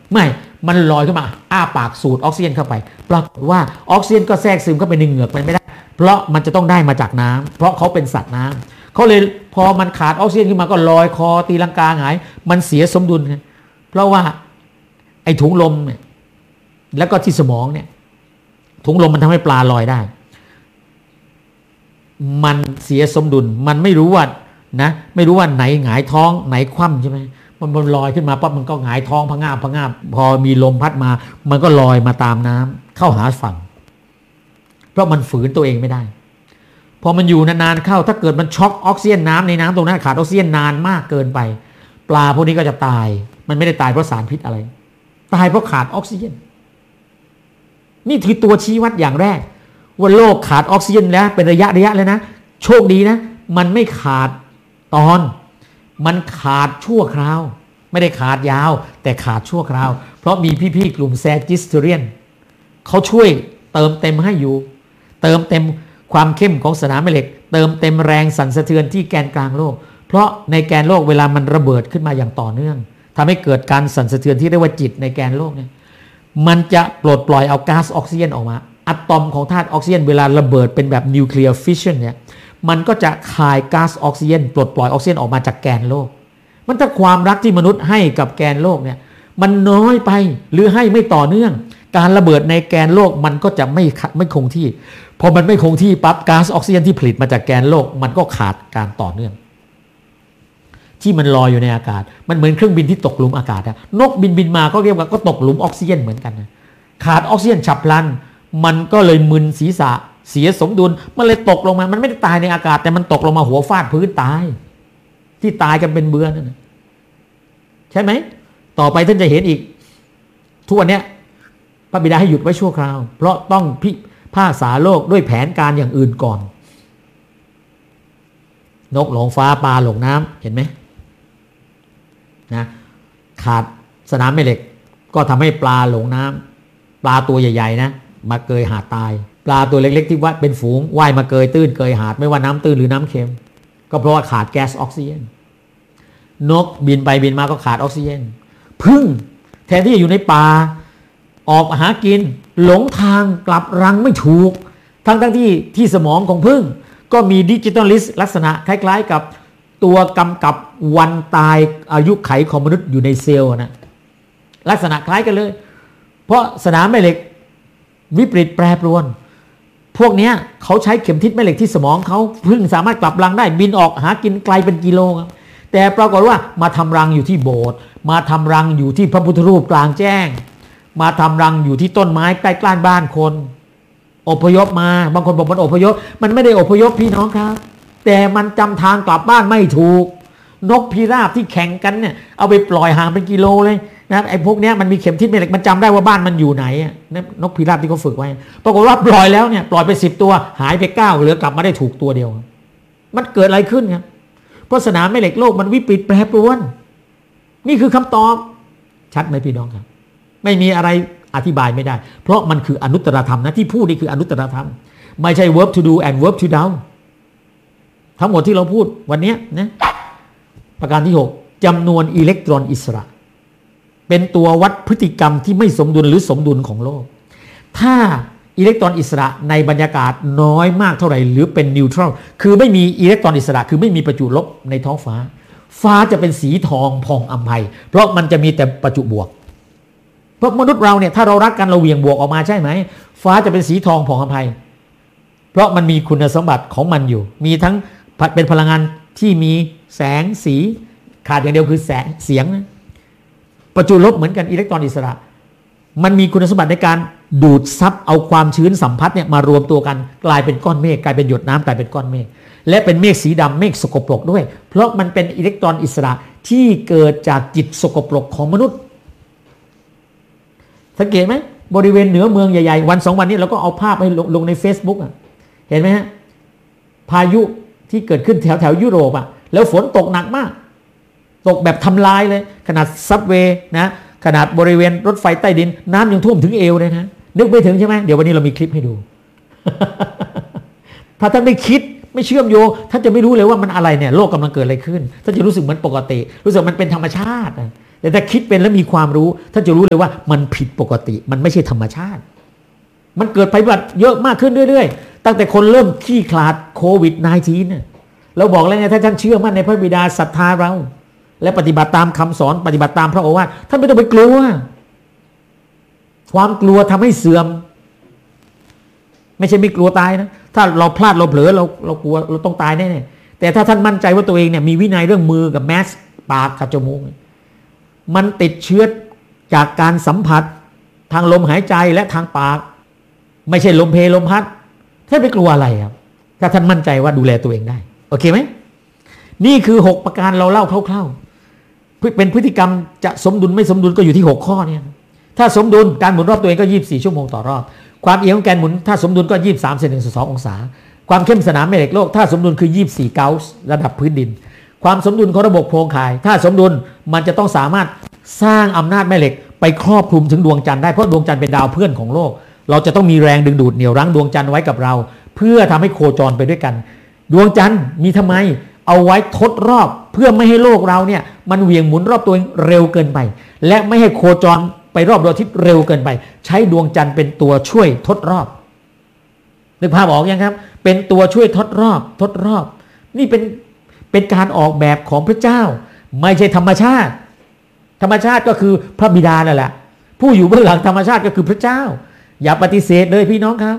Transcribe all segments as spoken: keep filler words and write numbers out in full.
ไม่มันลอยขึ้นมาอ้าปากสูดออกซิเจนเข้าไปปรากฏว่าออกซิเจนก็แทรกซึมเข้าไปในเหงือกมันไม่ได้เพราะมันจะต้องได้มาจากน้ำเพราะเขาเป็นสัตว์น้ำเขาเลยพอมันขาดออกซิเจนขึ้นมาก็ลอยคอตีลังกาหงายมันเสียสมดุลเพราะว่าไอ้ถุงลมเนี่ยแล้วก็ที่สมองเนี่ยถุงลมมันทำให้ปลาลอยได้มันเสียสมดุลมันไม่รู้ว่านะไม่รู้ว่าไหนหงายท้องไหนคว่ำใช่ไหมมันมันลอยขึ้นมาปั๊บมันก็หงายท้องพะงาบพะงาบพอมีลมพัดมามันก็ลอยมาตามน้ำเข้าหาฝั่งเพราะมันฝืนตัวเองไม่ได้พอมันอยู่นานๆเข้าถ้าเกิดมันช็อกออกซิเจนน้ำในน้ำตรงนั้นขาดออกซิเจนนานมากเกินไปปลาพวกนี้ก็จะตายมันไม่ได้ตายเพราะสารพิษอะไรตายเพราะขาดออกซิเจนนี่คือตัวชี้วัดอย่างแรกว่าโลกขาดออกซิเจนแล้วเป็นระยะระยะเลยนะโชคดีนะมันไม่ขาดตอนมันขาดชั่วคราวไม่ได้ขาดยาวแต่ขาดชั่วคราวเพราะมีพี่ๆกลุ่มแซจิสเทเรียนเขาช่วยเติมเต็มให้อยู่เติมเต็มความเข้มของสนามแม่เหล็กเติมเต็มแรงสั่นสะเทือนที่แกนกลางโลกเพราะในแกนโลกเวลามันระเบิดขึ้นมาอย่างต่อเนื่องทำให้เกิดการสั่นสะเทือนที่เรียกว่าจิตในแกนโลกเนี่ยมันจะปลดปล่อยเอาก๊าซออกซิเจนออกมาอะตอมของธาตุออกซิเจนเวลาระเบิดเป็นแบบนิวเคลียร์ฟิชชันเนี่ยมันก็จะคายก๊าซออกซิเจนปลดปล่อยออกซิเจนออกมาจากแกนโลกมันถ้าความรักที่มนุษย์ให้กับแกนโลกเนี่ยมันน้อยไปหรือให้ไม่ต่อเนื่องการระเบิดในแกนโลกมันก็จะไม่ไม่คงที่พอมันไม่คงที่ปั๊บก๊าซออกซิเจนที่ผลิตมาจากแกนโลกมันก็ขาดการต่อเนื่องที่มันลอยอยู่ในอากาศมันเหมือนเครื่องบินที่ตกหลุมอากาศนะนกบินบินมาก็เรียกว่าก็ตกหลุมออกซิเจนเหมือนกันนะขาดออกซิเจนฉับพลันมันก็เลยมึนศีรษะเสียสมดุลมันเลยตกลงมามันไม่ได้ตายในอากาศแต่มันตกลงมาหัวฟาดพื้นตายที่ตายกันเป็นเบือนั่นนะใช่ไหมต่อไปท่านจะเห็นอีกทุกวันนี้พระบิดาให้หยุดไว้ชั่วคราวเพราะต้องพิพากษาโลกด้วยแผนการอย่างอื่นก่อนนกหลงฟ้าปลาหลงน้ำเห็นไหมนะขาดสนามแม่เหล็กก็ทำให้ปลาหลงน้ำปลาตัวใหญ่ๆนะมาเกยหาดตายปลาตัวเล็กๆที่ว่าเป็นฝูงว่ายมาเกยตื้นเกยหาดไม่ว่าน้ำตื้นหรือน้ำเค็มก็เพราะว่าขาดแก๊สออกซิเจนนกบินไปบินมาก็ขาดออกซิเจนพึ่งแทนที่จะอยู่ในป่าออกหากินหลงทางกลับรังไม่ถูกทั้งทั้งที่ที่สมองของพึ่งก็มีดิจิตอลลิสต์ลักษณะคล้ายๆกับตัวกำกับวันตายอายุไขของมนุษย์อยู่ในเซลล์นะลักษณะคล้ายกันเลยเพราะสนามแม่เหล็กวิปริตแปรปรวนพวกนี้เขาใช้เข็มทิศแม่เหล็กที่สมองเขาพึ่งสามารถกลับรังได้บินออกหากินไกลเป็นกิโลครับแต่ปรากฏว่ามาทำรังอยู่ที่โบสถ์มาทำรังอยู่ที่พระพุทธรูปกลางแจ้งมาทำรังอยู่ที่ต้นไม้ใกล้ๆบ้านคนอพยพมาบางคนบอกมันอพยพมันไม่ได้อพยพพี่น้องครับแต่มันจำทางกลับบ้านไม่ถูกนกพิราบที่แข่งกันเนี่ยเอาไปปล่อยห่างเป็นกิโลเลยนะไอ้พวกนี้มันมีเข็มทิศแม่เหล็กมันจำได้ว่าบ้านมันอยู่ไหนนกพิราบที่เขาฝึกไว้ปรากฏว่าปล่อยแล้วเนี่ยปล่อยไปสิบตัวหายไปเก้าเหลือกลับมาได้ถูกตัวเดียวมันเกิดอะไรขึ้นครับเพราะสนามแม่เหล็กโลกมันวิปริตแปรปรวนนี่คือคำตอบชัดไหมพี่น้องครับไม่มีอะไรอธิบายไม่ได้เพราะมันคืออนุตตรธรรมนะที่พูดนี่คืออนุตตรธรรมไม่ใช่ verb to do and verb to do ทั้งหมดที่เราพูดวันนี้นะประการที่หกจำนวนอิเล็กตรอนอิสระเป็นตัววัดพฤติกรรมที่ไม่สมดุลหรือสมดุลของโลกถ้าอิเล็กตรอนอิสระในบรรยากาศน้อยมากเท่าไหร่หรือเป็นนิวทรัลคือไม่มีอิเล็กตรอนอิสระคือไม่มีประจุลบในท้องฟ้าฟ้าจะเป็นสีทองผ่องอำไพเพราะมันจะมีแต่ประจุบวกเพราะมนุษย์เราเนี่ยถ้าเรารักกันเราเหวี่ยงบวกออกมาใช่ไหมฟ้าจะเป็นสีทองผ่องอำไพเพราะมันมีคุณสมบัติของมันอยู่มีทั้งเป็นพลังงานที่มีแสงสีขาดอย่างเดียวคือแสงเสียงนะประจุลบเหมือนกันอิเล็กตรอนอิสระมันมีคุณสมบัติในการดูดซับเอาความชื้นสัมผัสเนี่ยมารวมตัวกันกลายเป็นก้อนเมฆกลายเป็นหยดน้ำกลายเป็นก้อนเมฆและเป็นเมฆสีดำเมฆสกปรกด้วยเพราะมันเป็นอิเล็กตรอนอิสระที่เกิดจากจิตสกปรกของมนุษย์สังเกตไหมบริเวณเหนือเมืองใหญ่ๆวันสองวันนี้เราก็เอาภาพให้ลงใน Facebook อ่ะเห็นไหมฮะพายุที่เกิดขึ้นแถวแถวยุโรปอ่ะแล้วฝนตกหนักมากตกแบบทำลายเลยขนาดซับเวย์นะขนาดบริเวณรถไฟใต้ดินน้ำยังท่วมถึงเอวเลยนะนึกไม่ถึงใช่ไหมเดี๋ยววันนี้เรามีคลิปให้ดู ถ้าท่านไม่คิดไม่เชื่อมโยงท่านจะไม่รู้เลยว่ามันอะไรเนี่ยโลกกำลังเกิดอะไรขึ้นท่านจะรู้สึกเหมือนปกติรู้สึกมันเป็นธรรมชาติแต่ถ้าคิดเป็นแล้วมีความรู้ท่านจะรู้เลยว่ามันผิดปกติมันไม่ใช่ธรรมชาติมันเกิดภัยพิบัติเยอะมากขึ้นเรื่อยๆตั้งแต่คนเริ่มขี้ขลาดโควิด สิบเก้า เนี่ยเราบอกแล้วไงถ้าท่านเชื่อมั่นในพระบิดาศรัทธาเราและปฏิบัติตามคำสอนปฏิบัติตามพระโอวาทท่านไม่ต้องไปกลัวความกลัวทำให้เสื่อมไม่ใช่ไม่กลัวตายนะถ้าเราพลาดเราเผลอเราเรากลัวเราต้องตายแน่ๆแต่ถ้าท่านมั่นใจว่าตัวเองเนี่ยมีวินัยเรื่องมือกับแมสปากกับจมูกมันติดเชื้อจากการสัมผัสทางลมหายใจและทางปากไม่ใช่ลมเพลลมพัดท่านไปกลัวอะไรครับถ้าท่านมั่นใจว่าดูแลตัวเองได้โอเคไหมนี่คือหกประการเราเล่าคร่าวๆเป็นพฤติกรรมจะสมดุลไม่สมดุลก็อยู่ที่หกข้อเนี่ยถ้าสมดุลการหมุนรอบตัวเองก็ยี่สิบสี่ชั่วโมงต่อรอบความเอียงของแกนหมุนถ้าสมดุลก็ยี่สิบสามเซนติเมตรต่อสององศาความเข้มสนามแม่เหล็กโลกถ้าสมดุลคือยี่สิบสี่เกาส์ระดับพื้นดินความสมดุลของระบบโครงข่ายถ้าสมดุลมันจะต้องสามารถสร้างอำนาจแม่เหล็กไปครอบคลุมถึงดวงจันทร์ได้เพราะดวงจันทร์เป็นดาวเพื่อนของโลกเราจะต้องมีแรงดึงดูดเหนี่ยวรั้งดวงจันทร์ไว้กับเราเพื่อทำให้โคจรไปด้วยกันดวงจันทร์มีทำไมเอาไว้ทดรอบเพื่อไม่ให้โลกเราเนี่ยมันเหวี่ยงหมุนรอบตัวเร็วเกินไปและไม่ให้โคจรไปรอบดวงอาทิตย์เร็วเกินไปใช้ดวงจันทร์เป็นตัวช่วยทดรอบนึกภาพออกยังครับเป็นตัวช่วยทดรอบทดรอบนี่เป็นเป็นการออกแบบของพระเจ้าไม่ใช่ธรรมชาติธรรมชาติก็คือพระบิดานั่นแหละผู้อยู่เบื้องหลังธรรมชาติก็คือพระเจ้าอย่าปฏิเสธเลยพี่น้องครับ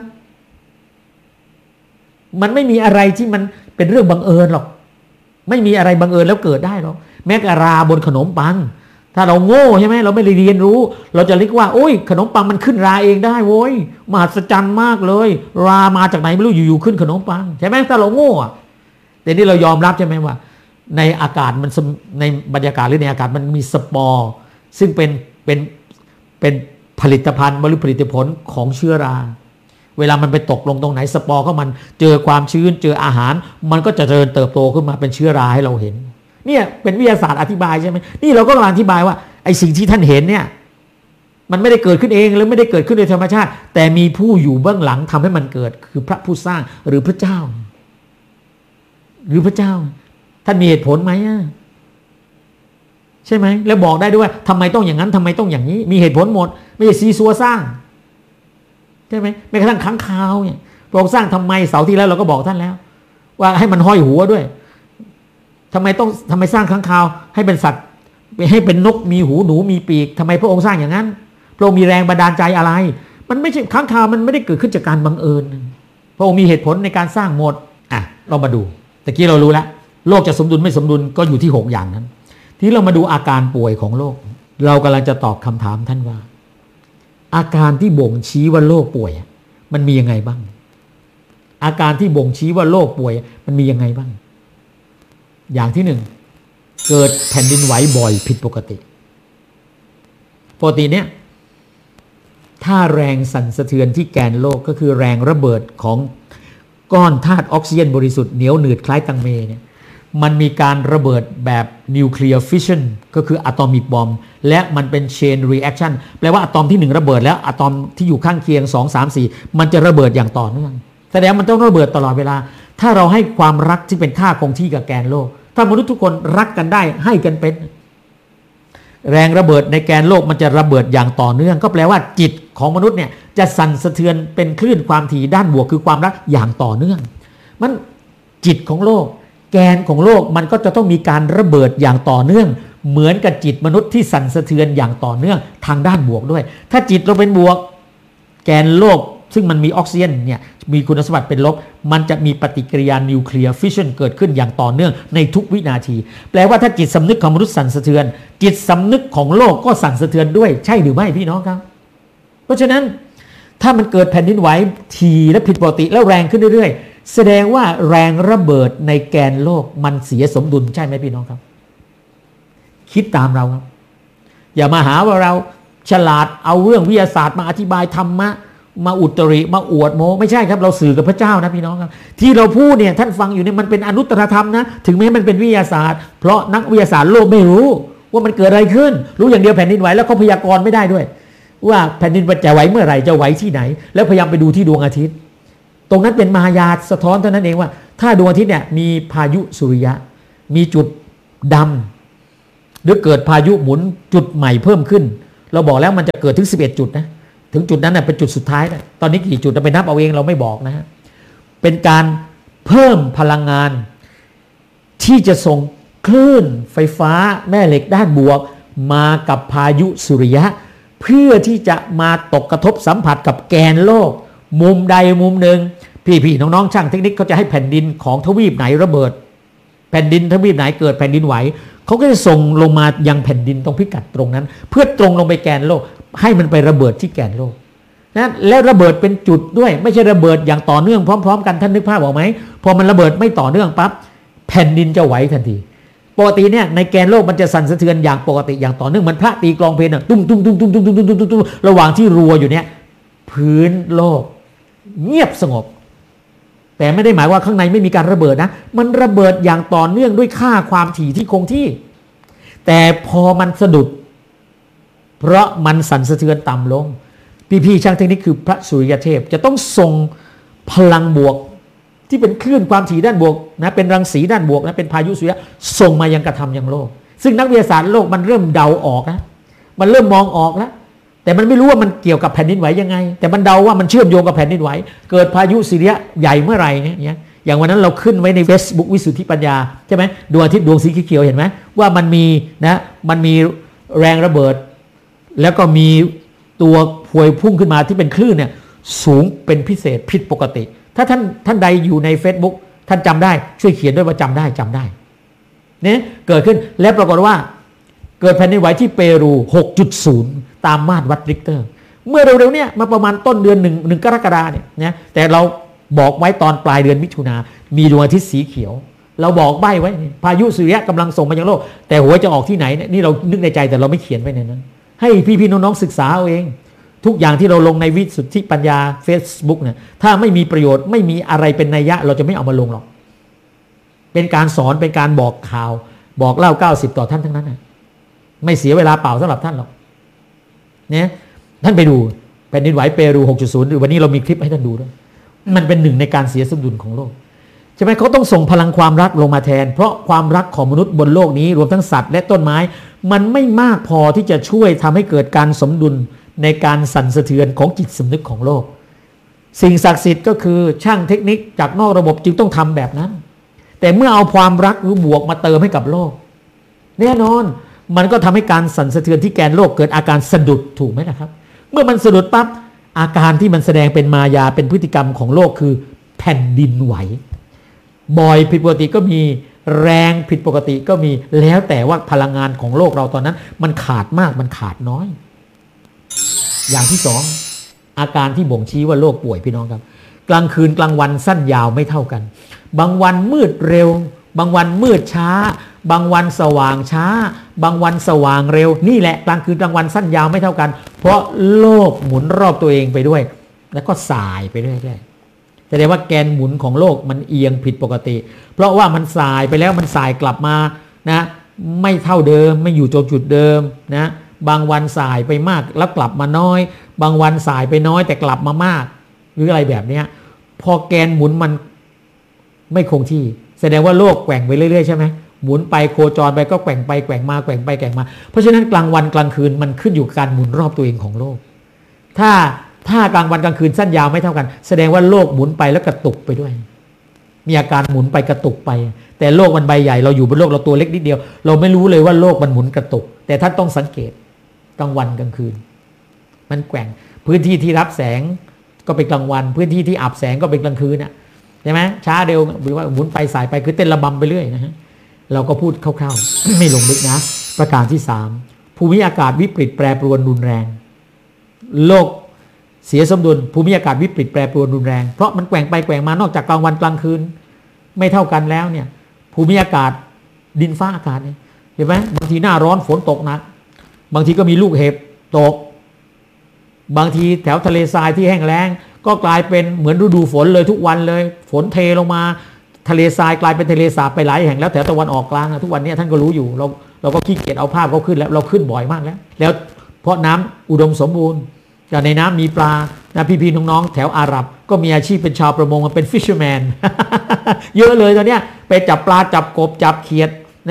มันไม่มีอะไรที่มันเป็นเรื่องบังเอิญหรอกไม่มีอะไรบังเอิญแล้วเกิดได้หรอกแม้กระราบนขนมปังถ้าเราโง่ใช่ไหมเราไม่ได้เรียนรู้เราจะเรียกว่าโอ้ยขนมปังมันขึ้นราเองได้โว้ยมหัศจรรย์มากเลยรามาจากไหนไม่รู้อยู่ๆขึ้นขนมปังใช่ไหมถ้าเราโง่แต่นี่เรายอมรับใช่ไหมว่าในอากาศมันในบรรยากาศหรือในอากาศมันมีสปอร์ซึ่งเป็นเป็นเป็นผลิตภัณฑ์หรือผลิตผลของเชื้อราเวลามันไปตกลงตรงไหนสปอร์ก็มันเจอความชื้นเจออาหารมันก็จะเจริญเติบโตขึ้นมาเป็นเชื้อราให้เราเห็นเนี่ยเป็นวิทยาศาสตร์อธิบายใช่ไหมนี่เราก็กำลังอธิบายว่าไอ้สิ่งที่ท่านเห็นเนี่ยมันไม่ได้เกิดขึ้นเองหรือไม่ได้เกิดขึ้นโดยธรรมชาติแต่มีผู้อยู่เบื้องหลังทำให้มันเกิดคือพระผู้สร้างหรือพระเจ้าหรือพระเจ้าท่านมีเหตุผลไหมใช่ไหมแล้วบอกได้ด้วยว่าทำไมต้องอย่างนั้นทำไมต้องอย่างนี้มีเหตุผลหมดไม่ใช่ซีซัวสร้างใช่ไหมแม้กระทั่งค้างคาวเนี่ยพระองค์สร้างทำไมเสาร์ที่แล้วเราก็บอกท่านแล้วว่าให้มันห้อยหัวด้วยทำไมต้องทำไมสร้างค้างคาวให้เป็นสัตว์ให้เป็นนกมีหูหนูมีปีกทำไมพระองค์สร้างอย่างนั้นพระองค์มีแรงบันดาลใจอะไรมันไม่ใช่ค้างคาวมันไม่ได้เกิดขึ้นจากการบังเอิญพระองค์มีเหตุผลในการสร้างหมดอ่ะเรามาดูตะกี้เรารู้แล้วโลกจะสมดุลไม่สมดุลก็อยู่ที่หกอย่างนั้นที่เรามาดูอาการป่วยของโลกเรากำลังจะตอบคำถามท่านว่าอาการที่บ่งชี้ว่าโลกป่วยมันมียังไงบ้างอาการที่บ่งชี้ว่าโลกป่วยมันมียังไงบ้างอย่างที่หนึ่งเกิดแผ่นดินไหวบ่อยผิดปกติปกติเนี่ยถ้าแรงสั่นสะเทือนที่แกนโลกก็คือแรงระเบิดของก้อนธาตุออกซิเจนบริสุทธิ์เหนียวหนืดคล้ายตังเมเนี่ยมันมีการระเบิดแบบนิวเคลียร์ฟิชชันก็คืออะตอมิกบอมและมันเป็นเชนรีแอคชั่นแปลว่าอะตอมที่หนึ่งระเบิดแล้วอะตอมที่อยู่ข้างเคียงสอง สาม สี่มันจะระเบิดอย่างต่อเนื่องแสดงมันต้องระเบิดตลอดเวลาถ้าเราให้ความรักที่เป็นค่าคงที่กับแกนโลกถ้ามนุษย์ทุกคนรักกันได้ให้กันเป็นแรงระเบิดในแกนโลกมันจะระเบิดอย่างต่อเนื่องก็แปลว่าจิตของมนุษย์เนี่ยจะสั่นสะเทือนเป็นคลื่นความถี่ด้านบวกคือความรักอย่างต่อเนื่องมันจิตของโลกแกนของโลกมันก็จะต้องมีการระเบิดอย่างต่อเนื่องเหมือนกับจิตมนุษย์ที่สั่นสะเทือนอย่างต่อเนื่องทางด้านบวกด้วยถ้าจิตเราเป็นบวกแกนโลกซึ่งมันมีออกซิเจนเนี่ยมีคุณสมบัติเป็นลบมันจะมีปฏิกิริยานิวเคลียร์ฟิชชันเกิดขึ้นอย่างต่อเนื่องในทุกวินาทีแปลว่าถ้าจิตสำนึกของมนุษย์สั่นสะเทือนจิตสำนึกของโลกก็สั่นสะเทือนด้วยใช่หรือไม่พี่น้องครับเพราะฉะนั้นถ้ามันเกิดแผ่นดินไหวทีและผิดปกติแล้วแรงขึ้นเรื่อยๆแสดงว่าแรงระเบิดในแกนโลกมันเสียสมดุลใช่ไหมพี่น้องครับคิดตามเราครับอย่ามาหาว่าเราฉลาดเอาเรื่องวิทยาศาสตร์มาอธิบายธรรมะมาอุตริมาอวดโมไม่ใช่ครับเราสื่อกับพระเจ้านะพี่น้องครับที่เราพูดเนี่ยท่านฟังอยู่เนี่ยมันเป็นอนุตตรธรรมนะถึงแม้มันเป็นวิทยาศาสตร์เพราะนักวิทยาศาสตร์โลกไม่รู้ว่ามันเกิดอะไรขึ้นรู้อย่างเดียวแผ่นดินไหวแล้วเขาพยากรณ์ไม่ได้ด้วยว่าแผ่นดินจะไหวเมื่อไหร่จะไหวที่ไหนแล้วพยายามไปดูที่ดวงอาทิตย์ตรงนั้นเป็นมายาสะท้อนเท่านั้นเองว่าถ้าดวงอาทิตย์เนี่ยมีพายุสุริยะมีจุดดหรือเกิดพายุหมุนจุดใหม่เพิ่มขึ้นเราบอกแล้วมันจะเกิดถึงสิบเอ็ดจุดนะถึงจุดนั้นนะเป็นจุดสุดท้ายนะตอนนี้กี่จุดเราไปนับเอาเองเราไม่บอกนะฮะเป็นการเพิ่มพลังงานที่จะส่งคลื่นไฟฟ้าแม่เหล็กด้านบวกมากับพายุสุริยะเพื่อที่จะมาตกกระทบสัมผัสกับแกนโลกมุมใดมุมหนึ่งพี่ๆน้องๆช่างเทคนิคเขาจะให้แผ่นดินของทวีปไหนระเบิดแผ่นดินทวีปไหนเกิดแผ่นดินไหวเขาก็จะส่งลงมายังแผ่นดินตรงพิกัดตรงนั้นเพื่อตรงลงไปแกนโลกให้มันไประเบิดที่แกนโลกนะแล้วระเบิดเป็นจุดด้วยไม่ใช่ระเบิดอย่างต่อเนื่องพร้อมๆกันท่านนึกภาพออกไหมพอมันระเบิดไม่ต่อเนื่องปั๊บแผ่นดินจะไหวทันทีปกติเนี่ยในแกนโลกมันจะสั่นสะเทือนอย่างปกติอย่างต่อเนื่องเหมือนพระตีกลองเพลงตุ้มตุ้มตุ้มตุ้มตุ้มตุ้มตุ้มตุ้มตุ้มระหว่างที่รัวอยู่เนี่ยพื้นโลกเงียบสงบแต่ไม่ได้หมายว่าข้างในไม่มีการระเบิดนะมันระเบิดอย่างต่อเนื่องด้วยค่าความถี่ที่คงที่แต่พอมันสะดุดเพราะมันสั่นสะเทือนต่ำลงพี่ๆช่างเทคนิคคือพระสุริยเทพจะต้องส่งพลังบวกที่เป็นคลื่นความถี่ด้านบวกนะเป็นรังสีด้านบวกนะเป็นพายุสุริยะส่งมายังกระทำยังโลกซึ่งนักวิทยาศาสตร์โลกมันเริ่มเดาออกนะมันเริ่มมองออกแล้วแต่มันไม่รู้ว่ามันเกี่ยวกับแผ่นดินไหวยังไงแต่มันเดาว่ามันเชื่อมโยงกับแผ่นดินไหวเกิดพายุสุริยะใหญ่เมื่อไหร่เนี่ยอย่างวันนั้นเราขึ้นไว้ใน Facebook วิสุทธิปัญญาใช่ไหมดวงอาทิตย์ดวงสีเขียวเห็นไหมว่ามันมีนะมันมีแรงระเบิดแล้วก็มีตัวพวยพุ่งขึ้นมาที่เป็นคลื่นเนี่ยสูงเป็นพิเศษผิดปกติถ้าท่านท่านใดอยู่ใน Facebook ท่านจำได้ช่วยเขียนด้วยว่าจำได้จำได้เนี่ยเกิดขึ้นและปรากฏว่าเกิดแผ่นดินไหวที่เปรู หกจุดศูนย์ ตามมาตรวัดริกเตอร์เมื่อเร็วๆเนี่ยมาประมาณต้นเดือนหนึ่งหนึ่งกรกฎาเนี่ยนะแต่เราบอกไว้ตอนปลายเดือนมิถุนามีดวงอาทิตย์สีเขียวเราบอกใบ้ไว้พายุสุริยะกำลังส่งมายังโลกแต่หัวจะออกที่ไหนเนี่ยนี่เรานึกในใจแต่เราไม่เขียนไว้ในนั้นให้พี่ๆน้องๆศึกษาเอาเองทุกอย่างที่เราลงในวิสุทธิปัญญา Facebook เนี่ยถ้าไม่มีประโยชน์ไม่มีอะไรเป็นนัยยะเราจะไม่เอามาลงหรอกเป็นการสอนเป็นการบอกข่าวบอกเล่าเก้าสิบต่อท่านทั้งนั้นนะไม่เสียเวลาเปล่าสำหรับท่านหรอกเนี่ยท่านไปดูแผ่นดินไหวเปรู หกจุดศูนย์ หรือวันนี้เรามีคลิปให้ท่านดูด้วยมันเป็นหนึ่งในการเสียสมดุลของโลกใช่ไหมเขาต้องส่งพลังความรักลงมาแทนเพราะความรักของมนุษย์บนโลกนี้รวมทั้งสัตว์และต้นไม้มันไม่มากพอที่จะช่วยทำให้เกิดการสมดุลในการสั่นสะเทือนของจิตสำนึกของโลกสิ่งศักดิ์สิทธิ์ก็คือช่างเทคนิคจากนอกระบบจึงต้องทำแบบนั้นแต่เมื่อเอาความรักหรือบวกมาเติมให้กับโลกแน่นอนมันก็ทำให้การสั่นสะเทือนที่แกนโลกเกิดอาการสะดุดถูกไหมล่ะครับเมื่อมันสะดุดปั๊บอาการที่มันแสดงเป็นมายาเป็นพฤติกรรมของโลกคือแผ่นดินไหวบ่อยผิดปกติก็มีแรงผิดปกติก็มีแล้วแต่ว่าพลังงานของโลกเราตอนนั้นมันขาดมากมันขาดน้อยอย่างที่สองอาการที่บ่งชี้ว่าโรคป่วยพี่น้องครับกลางคืนกลางวันสั้นยาวไม่เท่ากันบางวันมืดเร็วบางวันมืดช้าบางวันสว่างช้าบางวันสว่างเร็วนี่แหละกลางคืนกลางวันสั้นยาวไม่เท่ากันเพราะโลกหมุนรอบตัวเองไปด้วยแล้วก็สายไปเรื่อยๆแสดงว่าแกนหมุนของโลกมันเอียงผิดปกติเพราะว่ามันสายไปแล้วมันสายกลับมานะไม่เท่าเดิมไม่อยู่ตรงจุดเดิมนะบางวันสายไปมากแล้วกลับมาน้อยบางวันสายไปน้อยแต่กลับมามากหรืออะไรแบบนี้พอแกนหมุนมันไม่คงที่แสดงว่าโลกแกว่งไปเรื่อยๆใช่ไหมหมุนไปโคจรไปก็แกว่งไปแกว่งมาแกว่งไปแกว่งมาเพราะฉะนั้นกลางวันกลางคืนมันขึ้นอยู่กับการหมุนรอบตัวเองของโลกถ้าถ้ากลางวันกลางคืนสั้นยาวไม่เท่ากันแสดงว่าโลกหมุนไปแล้วกระตุกไปด้วยมีอาการหมุนไปกระตุกไปแต่โลกมันใบใหญ่เราอยู่บนโลกเราตัวเล็กนิดเดียวเราไม่รู้เลยว่าโลกมันหมุนกระตุกแต่ท่านต้องสังเกตกลางวันกลางคืนมันแกว่งพื้นที่ที่รับแสงก็เป็นกลางวันพื้นที่ที่อับแสงก็เป็นกลางคืนน่ะใช่ไหมช้าเร็วหรือว่าหมุนไปสายไปคือเต้นระบำไปเรื่อยนะฮะเราก็พูดคร่าวๆ ไม่ลงลึกนะประการที่สามภูมิอากาศวิปริตแปรปรวนรุนแรงโลกเสียสมดุลภูมิอากาศวิปริตแปรปรวนรุนแรงเพราะมันแกว่งไปแกว่งมานอกจากกลางวันกลางคืนไม่เท่ากันแล้วเนี่ยภูมิอากาศดินฟ้าอากาศเนี่ยเห็นไหมบางทีหน้าร้อนฝนตกหนักบางทีก็มีลูกเห็บตกบางทีแถวทะเลทรายที่แห้งแล้งก็กลายเป็นเหมือนฤดูฝนเลยทุกวันเลยฝนเทลงมาทะเลทรายกลายเป็นทะเลสาบไปหลายแห่งแล้วแถวตะวันออกกลางทุกวันนี้ท่านก็รู้อยู่เราเราก็ขี้เกียจเอาภาพเขาขึ้นแล้วเราขึ้นบ่อยมากแล้วแล้วเพราะน้ำอุดมสมบูรณ์แต่ในน้ำมีปลานะพี่ๆน้องๆแถวอาหรับก็มีอาชีพเป็นชาวประมงมันเป็นฟิชเชอร์แมน เยอะเลยตอนเนี้ยไปจับปลาจับกบจับเขียดนะ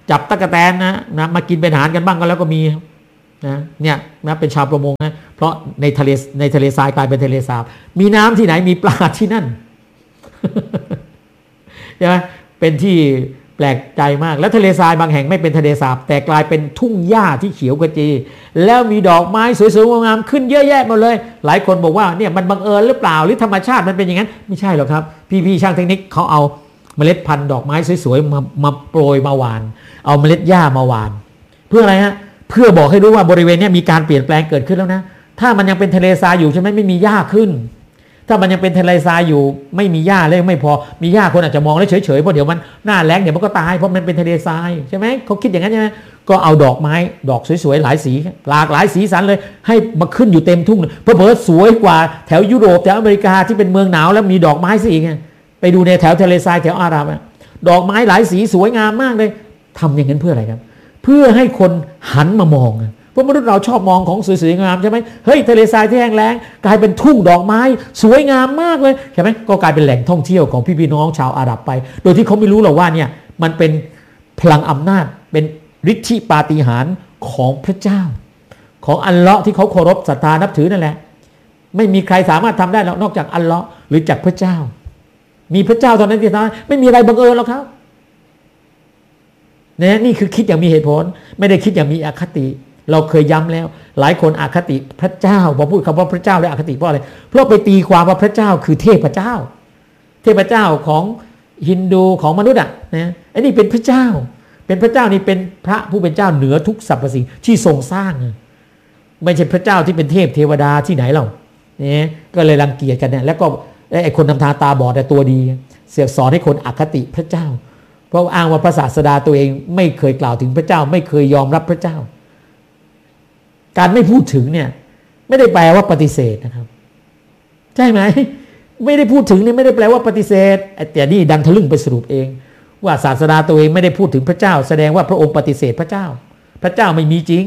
จับตะกแตนนะนะมากินเป็นอาหารกันบ้างก็แล้วก็มีนะเนี่ยนะเป็นชาวประมงนะเพราะในทะเลในทะเลทรายกลายเป็นทะเลสาบมีน้ำที่ไหนมีปลาที่นั่น ใช่ไหมเป็นที่แปลกใจมากแล้วทะเลทรายบางแห่งไม่เป็นทะเลสาบแต่กลายเป็นทุ่งหญ้าที่เขียวขจีแล้วมีดอกไม้สวยๆงามๆขึ้นเยอะแยะหมดเลยหลายคนบอกว่าเนี่ยมันบังเอิญหรือเปล่าหรือธรรมชาติมันเป็นอย่างนั้นไม่ใช่หรอกครับพี่ๆช่างเทคนิคเขาเอาเมล็ดพันธุ์ดอกไม้สวยๆมามาโปรยมาหว่านเอาเมล็ดหญ้ามาหว่านเพื่ออะไรฮะเพื่อบอกให้รู้ว่าบริเวณนี้มีการเปลี่ยนแปลงเกิดขึ้นแล้วนะถ้ามันยังเป็นทะเลทรายอยู่ใช่ไหมไม่มีหญ้าขึ้นถ้ามันยังเป็นทะเลทรายอยู่ไม่มีหญ้าเลยไม่พอมีหญ้าคนอาจจะมองแล้วเฉยๆเพราะเดี๋ยวมันหน้าแล้งเดี๋ยวมันก็ตายเพราะมันเป็นทะเลทรายใช่ไหมเขาคิดอย่างนั้นใช่ไหมก็เอาดอกไม้ดอกสวยๆหลายสีหลากหลายสีสันเลยให้มาขึ้นอยู่เต็มทุ่งเพราะเผลอสวยกว่าแถวยุโรปแถวอเมริกาที่เป็นเมืองหนาวแล้วมีดอกไม้สีไงไปดูในแถวทะเลทรายแถวอาหรับดอกไม้หลายสีสวยงามมากเลยทำอย่างนั้นเพื่ออะไรครับเพื่อให้คนหันมามองเพราะมนุษย์เราชอบมองของสวยๆงามใช่ไหมเฮ้ยทะเลทรายที่แห้งแล้งกลายเป็นทุ่งดอกไม้สวยงามมากเลยใช่ไหมก็กลายเป็นแหล่งท่องเที่ยวของพี่ๆน้องชาวอาหรับไปโดยที่เขาไม่รู้หรอกว่าเนี่ยมันเป็นพลังอำนาจเป็นฤทธิปาฏิหาริย์ของพระเจ้าของอัลเลาะห์ที่เขาเคารพศรัทธานับถือนั่นแหละไม่มีใครสามารถทำได้หรอกนอกจากอัลเลาะห์หรือจากพระเจ้ามีพระเจ้าเท่านั้นที่ทำไม่มีอะไรบังเอิญหรอกครับเนี่ยนี่คือคิดอย่างมีเหตุผลไม่ได้คิดอย่างมีอคติเราเคยย้ำแล้วหลายคนอคติพระเจ้าพอพูดคำว่าพระเจ้าแล้วอคติเพราะอะไรเพราะไปตีความว่าพระเจ้าคือเทพเจ้าเทพเจ้าของฮินดูของมนุษย์อ่ะนะไอ้นี่เป็นพระเจ้าเป็นพระเจ้านี่เป็นพระผู้เป็นเจ้าเหนือทุกสรรพสิ่งที่ทรงสร้างไม่ใช่พระเจ้าที่เป็นเทพเทวดาที่ไหนเราเนี่ยก็เลยรังเกียจกันเนี่ยแล้วก็ไอ้คนทำทางตาบอดแต่ตัวดีเสียสอนให้คนอคติพระเจ้าเพราะอ้างว่าพระศาสดาตัวเองไม่เคยกล่าวถึงพระเจ้าไม่เคยยอมรับพระเจ้าการไม่พูดถึงเนี่ยไม่ได้แปลว่าปฏิเสธนะครับใช่ไหมไม่ได้พูดถึงเนี่ยไม่ได้แปลว่าปฏิเสธแต่นี่ดันทะลึ่งไปสรุปเองว่าศาสดาตัวเองไม่ได้พูดถึงพระเจ้าแสดงว่าพระองค์ปฏิเสธพระเจ้าพระเจ้าไม่มีจริง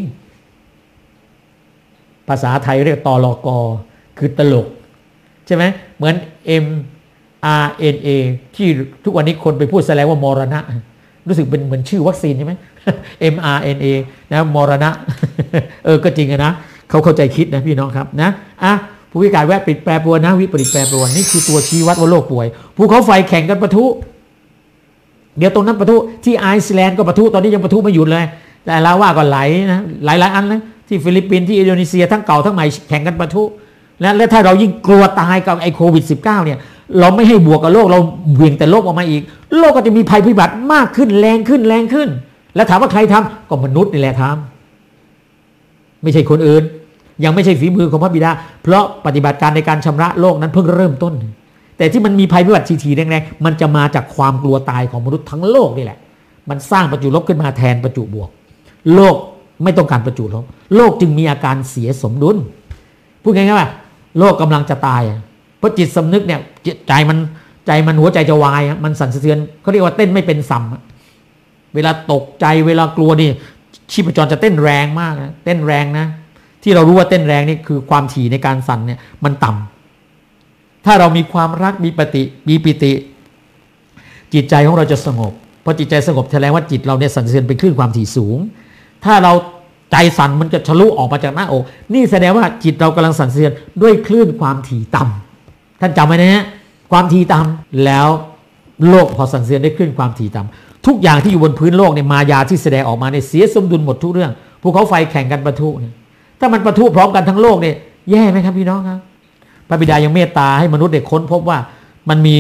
ภาษาไทยเรียกตลกคือตลกใช่ไหมเหมือน M R N A ที่ทุกวันนี้คนไปพูดแสดงว่ามรณะรู้สึกเป็นเหมือนชื่อวัคซีนใช่ไหม เอ็ม อาร์ เอ็น เอ นะมรณะ เออก็จริงนะเขาเข้าใจคิดนะพี่น้องครับนะอ่ะผู้พิการแวะปิดแปรปรวนนะวิปริตแปรปรวนนี่คือตัวชี้วัดว่าโลกป่วยภูเขาไฟแข่งกันปะทุเดี๋ยวตรงนั้นปะทุที่ไอซ์แลนด์ก็ปะทุตอนนี้ยังปะทุไม่หยุดเลยแต่ลาว่าก็ไหลนะหลายหลายอันเลยที่ฟิลิปปินส์ที่อินโดนีเซียทั้งเก่าทั้งใหม่แข่งกันปะทุและและถ้าเรายิ่งกลัวตายกับไอ้โควิด สิบเก้า เนี่ยเราไม่ให้บวกกับโลกเราเบี่ยงแต่โลกออกมาอีกโลกก็จะมีภัยพิบัติมากขึ้นแรงขึ้นแรงขึ้นแล้วถามว่าใครทำก็มนุษย์นี่แหละทำไม่ใช่คนอื่นยังไม่ใช่ฝีมือของพระบิดาเพราะปฏิบัติการในการชำระโลกนั้นเพิ่งเริ่มต้นแต่ที่มันมีภัยพิบัติทีๆแรงๆมันจะมาจากความกลัวตายของมนุษย์ทั้งโลกนี่แหละมันสร้างประจุลบขึ้นมาแทนประจุบวกโลกไม่ต้องการประจุลบโลกจึงมีอาการเสียสมดุลพูดง่ายๆว่าโลกกำลังจะตายเพราะจิตสำนึกเนี่ยใจมันใจมันหัวใจจะวายมันสั่นสะเทือนเขาเรียกว่าเต้นไม่เป็นสัมเวลาตกใจเวลากลัวนี่ชีพจรจะเต้นแรงมากนะเต้นแรงนะที่เรารู้ว่าเต้นแรงนี่คือความถี่ในการสั่นเนี่ยมันต่ำถ้าเรามีความรักมีปฏิมีปิติจิตใจของเราจะสงบพอจิตใจสงบแสดงว่าจิตเราเนี่ยสั่นสะเทือนเป็นคลื่นความถี่สูงถ้าเราใจสั่นมันจะทะลุออกมาจากหน้าอกนี่แสดงว่าจิตเรากำลังสั่นสะเทือนด้วยคลื่นความถี่ต่ำท่านจำไว้นะฮะความถี่ต่ำแล้วโลกพอสั่นสะเทือนได้คลื่นความถี่ต่ำทุกอย่างที่อยู่บนพื้นโลกเนี่ยมายาที่แสดงออกมาเนี่ยเสียสมดุลหมดทุกเรื่องภูเขาไฟแข่งกันปะทุเนี่ยถ้ามันปะทุพร้อมกันทั้งโลกเนี่ยแย่ไหมครับพี่น้องครับพระบิดายังเมตตาให้มนุษย์ได้ค้นพบว่ามันมี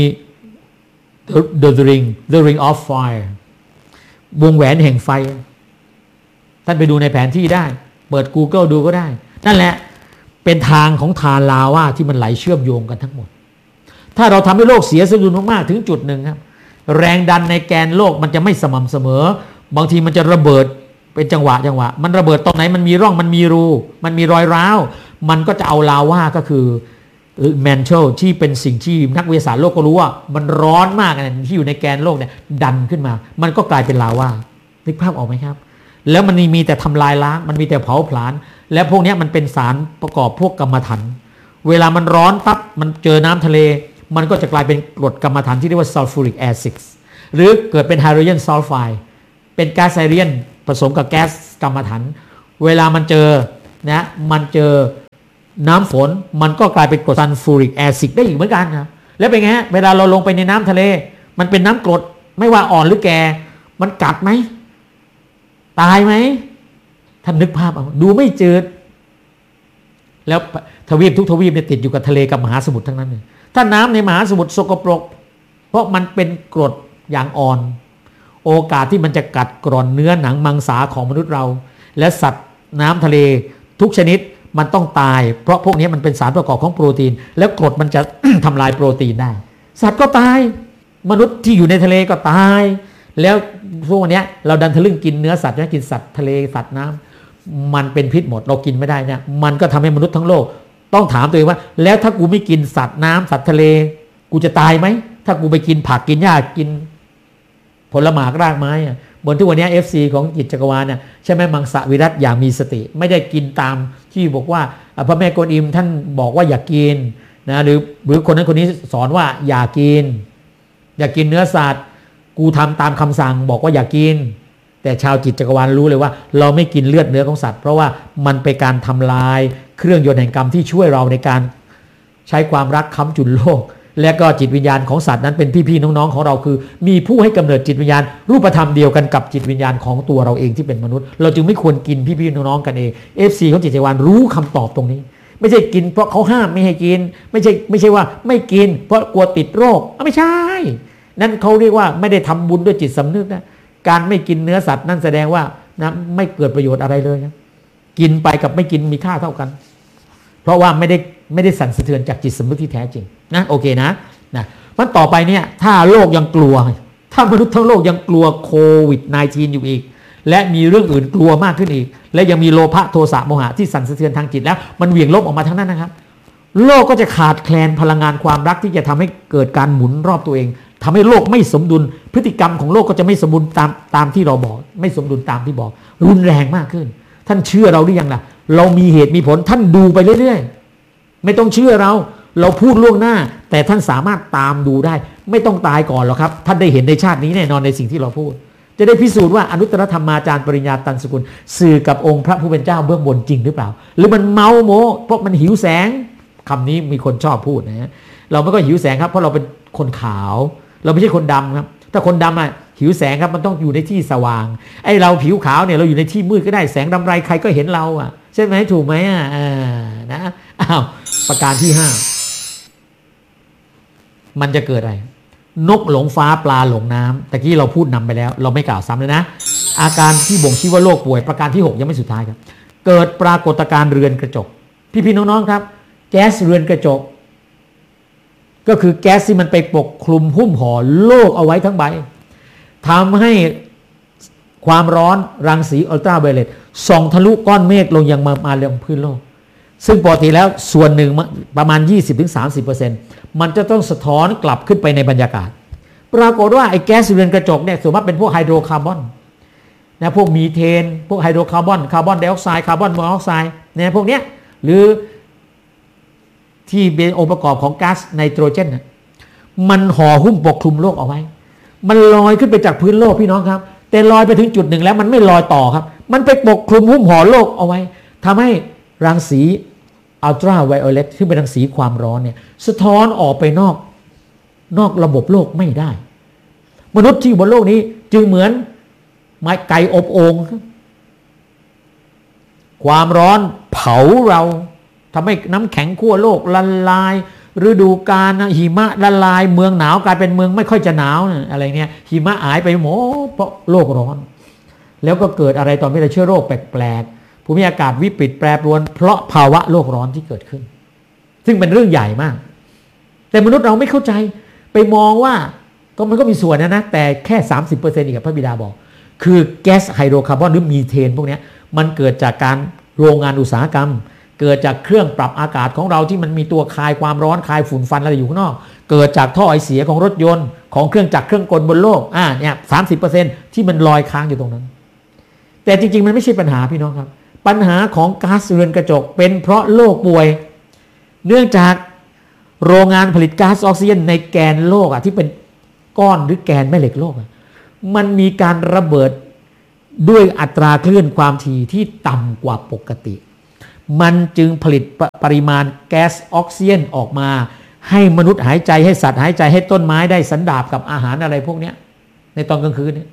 the ring the ring of fire วงแหวนแห่งไฟท่านไปดูในแผนที่ได้เปิด Google ดูก็ได้นั่นแหละเป็นทางของทานลาวาที่มันไหลเชื่อมโยงกันทั้งหมดถ้าเราทำให้โลกเสียสมดุลมากๆถึงจุดหนึ่งครับแรงดันในแกนโลกมันจะไม่สม่ำเสมอบางทีมันจะระเบิดเป็นจังหวะจังหวะมันระเบิดตรงไหนมันมีร่องมันมีรูมันมีรอยร้าวมันก็จะเอาลาวาก็คือแมนเทลที่เป็นสิ่งที่นักวิทยาศาสตร์โลกก็รู้ว่ามันร้อนมากนะที่อยู่ในแกนโลกเนี่ยดันขึ้นมามันก็กลายเป็นลาวานึกภาพออกไหมครับแล้วมันมีแต่ทำลายล้างมันมีแต่เผาผลาญและพวกนี้มันเป็นสารประกอบพวกกัมมันถันเวลามันร้อนปั๊บมันเจอน้ำทะเลมันก็จะกลายเป็นกรดกัมมันถันที่เรียกว่าซัลฟูริกแอซิดหรือเกิดเป็นไฮโดรเจนซัลไฟด์เป็นก๊าซไซเรียนผสมกับแก๊สกัมมันถันเวลามันเจอนะมันเจอน้ำฝนมันก็กลายเป็นกรดซัลฟูริกแอซิดได้อีกเหมือนกันครับแล้วเป็นไงฮะเวลาเราลงไปในน้ำทะเลมันเป็นน้ำกรดไม่ว่าอ่อนหรือแก่มันกัดไหมตายไหมท่านนึกภาพเอาดูไม่จืดแล้วทวีปทุกทวีปเนี่ยติดอยู่กับทะเลกับมหาสมุทรทั้งนั้นเลยถ้าน้ำในมหาสมุทรสกปรกเพราะมันเป็นกรดอย่างอ่อนโอกาสที่มันจะกัดกร่อนเนื้อหนังมังสาของมนุษย์เราและสัตว์น้ำทะเลทุกชนิดมันต้องตายเพราะพวกนี้มันเป็นสารประกอบของโปรตีนแล้วกรดมันจะ ทำลายโปรตีนได้สัตว์ก็ตายมนุษย์ที่อยู่ในทะเลก็ตายแล้วพวกนี้เราดันทะลึ่งกินเนื้อสัตว์นะกินสัตว์ทะเลสัตว์น้ำมันเป็นพิษหมดเรากินไม่ได้เนี่ยมันก็ทำให้มนุษย์ทั้งโลกต้องถามตัวเองว่าแล้วถ้ากูไม่กินสัตว์น้ำสัตว์ทะเลกูจะตายไหมถ้ากูไปกินผักกินหญ้ากินผลหมากรากไม้อะบนทุกวันนี้ เอฟ ซี ของจิตจักรวาลน่ะใช่ไหมมังสวิรัติอย่างมีสติไม่ได้กินตามที่บอกว่าพระแม่กวนอิมท่านบอกว่าอย่ากินนะหรือหรือคนนั้นคนนี้สอนว่าอย่ากินอย่ากินเนื้อสัตว์กูทำตามคำสั่งบอกว่าอย่ากินแต่ชาวจิตจักรวาลรู้เลยว่าเราไม่กินเลือดเนื้อของสัตว์เพราะว่ามันเป็นการทำลายเครื่องยนต์แห่งกรรมที่ช่วยเราในการใช้ความรักค้ำจุนโลกและก็จิตวิญญาณของสัตว์นั้นเป็นพี่ๆน้องๆของเราคือมีผู้ให้กำเนิดจิตวิญญาณรูปธรรมเดียวกันกับจิตวิญญาณของตัวเราเองที่เป็นมนุษย์เราจึงไม่ควรกินพี่ๆน้องๆกันเอง เอฟ ซี ของจิตจักรวาลรู้คำตอบตรงนี้ไม่ใช่กินเพราะเขาห้ามไม่ให้กินไม่ใช่ไม่ใช่ว่าไม่กินเพราะกลัวติดโรคไม่ใช่นั่นเขาเรียกว่าไม่ได้ทำบุญด้วยจิตสำนึกนะการไม่กินเนื้อสัตว์นั่นแสดงว่านะไม่เกิดประโยชน์อะไรเลยนะกินไปกับไม่กินมีค่าเท่ากันเพราะว่าไม่ได้ไม่ได้สั่นสะเทือนจากจิตสำนึกที่แท้จริงนะโอเคนะนะมันต่อไปเนี่ยถ้าโลกยังกลัวถ้ามนุษย์ทั้งโลกยังกลัวโควิด สิบเก้า อยู่อีกและมีเรื่องอื่นกลัวมากขึ้นอีกและยังมีโลภะโทสะโมหะที่สั่นสะเทือนทางจิตแล้วมันเหวี่ยงลบออกมาทั้งนั้นนะครับโลกก็จะขาดแคลนพลังงานความรักที่จะทำให้เกิดการหมุนรอบตัวเองทำให้โลกไม่สมดุลพฤติกรรมของโลกก็จะไม่สมดุลตามตามที่เราบอกไม่สมดุลตามที่บอกรุนแรงมากขึ้นท่านเชื่อเราหรือยังล่ะเรามีเหตุมีผลท่านดูไปเรื่อยๆไม่ต้องเชื่อเราเราพูดล่วงหน้าแต่ท่านสามารถตามดูได้ไม่ต้องตายก่อนหรอกครับท่านได้เห็นในชาตินี้แน่นอนในสิ่งที่เราพูดจะได้พิสูจน์ว่าอนุตตรธรรมาจารย์ปริญญาตันสกุลสื่อกับองค์พระผู้เป็นเจ้าเบื้องบนจริงหรือเปล่าหรือมันเมาโมเพราะมันหิวแสงคำนี้มีคนชอบพูดนะเราไม่ก็หิวแสงครับเพราะเราเป็นคนขาวเราไม่ใช่คนดำครับถ้าคนดำอ่ะหิวแสงครับมันต้องอยู่ในที่สว่างไอ้เราผิวขาวเนี่ยเราอยู่ในที่มืดก็ได้แสงรำไรใครก็เห็นเราอ่ะใช่ไหมถูกไหมอ่ะนะอ้าวประการที่ห้ามันจะเกิดอะไรนกหลงฟ้าปลาหลงน้ำตะกี้เราพูดนำไปแล้วเราไม่กล่าวซ้ำเลยนะอาการที่บ่งชี้ว่าโรคป่วยประการที่หกยังไม่สุดท้ายครับเกิดปรากฏการณ์เรือนกระจกพี่ๆน้องๆครับแก๊สเรือนกระจกก็คือแก๊สที่มันไปปกคลุมหุ้มห่อโลกเอาไว้ทั้งใบทำให้ความร้อนรังสีอัลตราไวโอเลตส่องทะลุก้อนเมฆลงยังมามาเรียงพื้นโลกซึ่งปกติแล้วส่วนหนึ่งประมาณ ยี่สิบถึงสามสิบเปอร์เซ็นต์ มันจะต้องสะท้อนกลับขึ้นไปในบรรยากาศปรากฏว่าไอ้แก๊สเรือนกระจกเนี่ยส่วนมากเป็นพวกไฮโดรคาร์บอนนะพวกมีเทนพวกไฮโดรคาร์บอนคาร์บอนไดออกไซด์คาร์บอนมอนอกไซด์เนี่ยพวกเนี้ยหรือที่เป็นองค์ประกอบของก๊าซไนโตรเจนนะมันห่อหุ้มปกคลุมโลกเอาไว้มันลอยขึ้นไปจากพื้นโลกพี่น้องครับแต่ลอยไปถึงจุดหนึ่งแล้วมันไม่ลอยต่อครับมันไปปกคลุมหุ้มห่อโลกเอาไว้ทำให้รังสีอัลตราไวโอเลตที่เป็นรังสีความร้อนเนี่ยสะท้อนออกไปนอกนอกระบบโลกไม่ได้มนุษย์ที่บนโลกนี้จึงเหมือนไม้ไก่อบโอ่งความร้อนเผาเราทำให้น้ำแข็งขั้วโลกละลายฤดูกาลหิมะละลายเมืองหนาวกลายเป็นเมืองไม่ค่อยจะหนาวอะไรเนี่ยหิมะหายไปหมดเพราะโลกร้อนแล้วก็เกิดอะไรต่อไม่ได้เชื้อโรคแปลกๆภูมิอากาศวิปริตแปรปรวนเพราะภาวะโลกร้อนที่เกิดขึ้นซึ่งเป็นเรื่องใหญ่มากแต่มนุษย์เราไม่เข้าใจไปมองว่าก็มันก็มีส่วนนะนะแต่แค่ สามสิบเปอร์เซ็นต์ อีกพระบิดาบอกคือแก๊สไฮโดรคาร์บอนหรือมีเทนพวกนี้มันเกิดจากการโรงงานอุตสาหกรรมเกิดจากเครื่องปรับอากาศของเราที่มันมีตัวคายความร้อนคายฝุ่นฟันอะไรอยู่ข้างนอกเกิดจากท่อไอเสียของรถยนต์ของเครื่องจักรเครื่องกลบนโลกอ่าเนี่ย สามสิบเปอร์เซ็นต์ ที่มันลอยค้างอยู่ตรงนั้นแต่จริงๆมันไม่ใช่ปัญหาพี่น้องครับปัญหาของก๊าซเรือนกระจกเป็นเพราะโลกป่วยเนื่องจากโรงงานผลิตก๊าซออกซิเจนในแกนโลกอ่ะที่เป็นก้อนหรือแกนแม่เหล็กโลกอ่ะมันมีการระเบิดด้วยอัตราคลื่นความถี่ที่ต่ำกว่าปกติมันจึงผลิตปปริมาณแก๊สออกซิเจนออกมาให้มนุษย์หายใจให้สัตว์หายใจให้ต้นไม้ได้สันดาปกับอาหารอะไรพวกนี้ในตอนกลางคืนนี้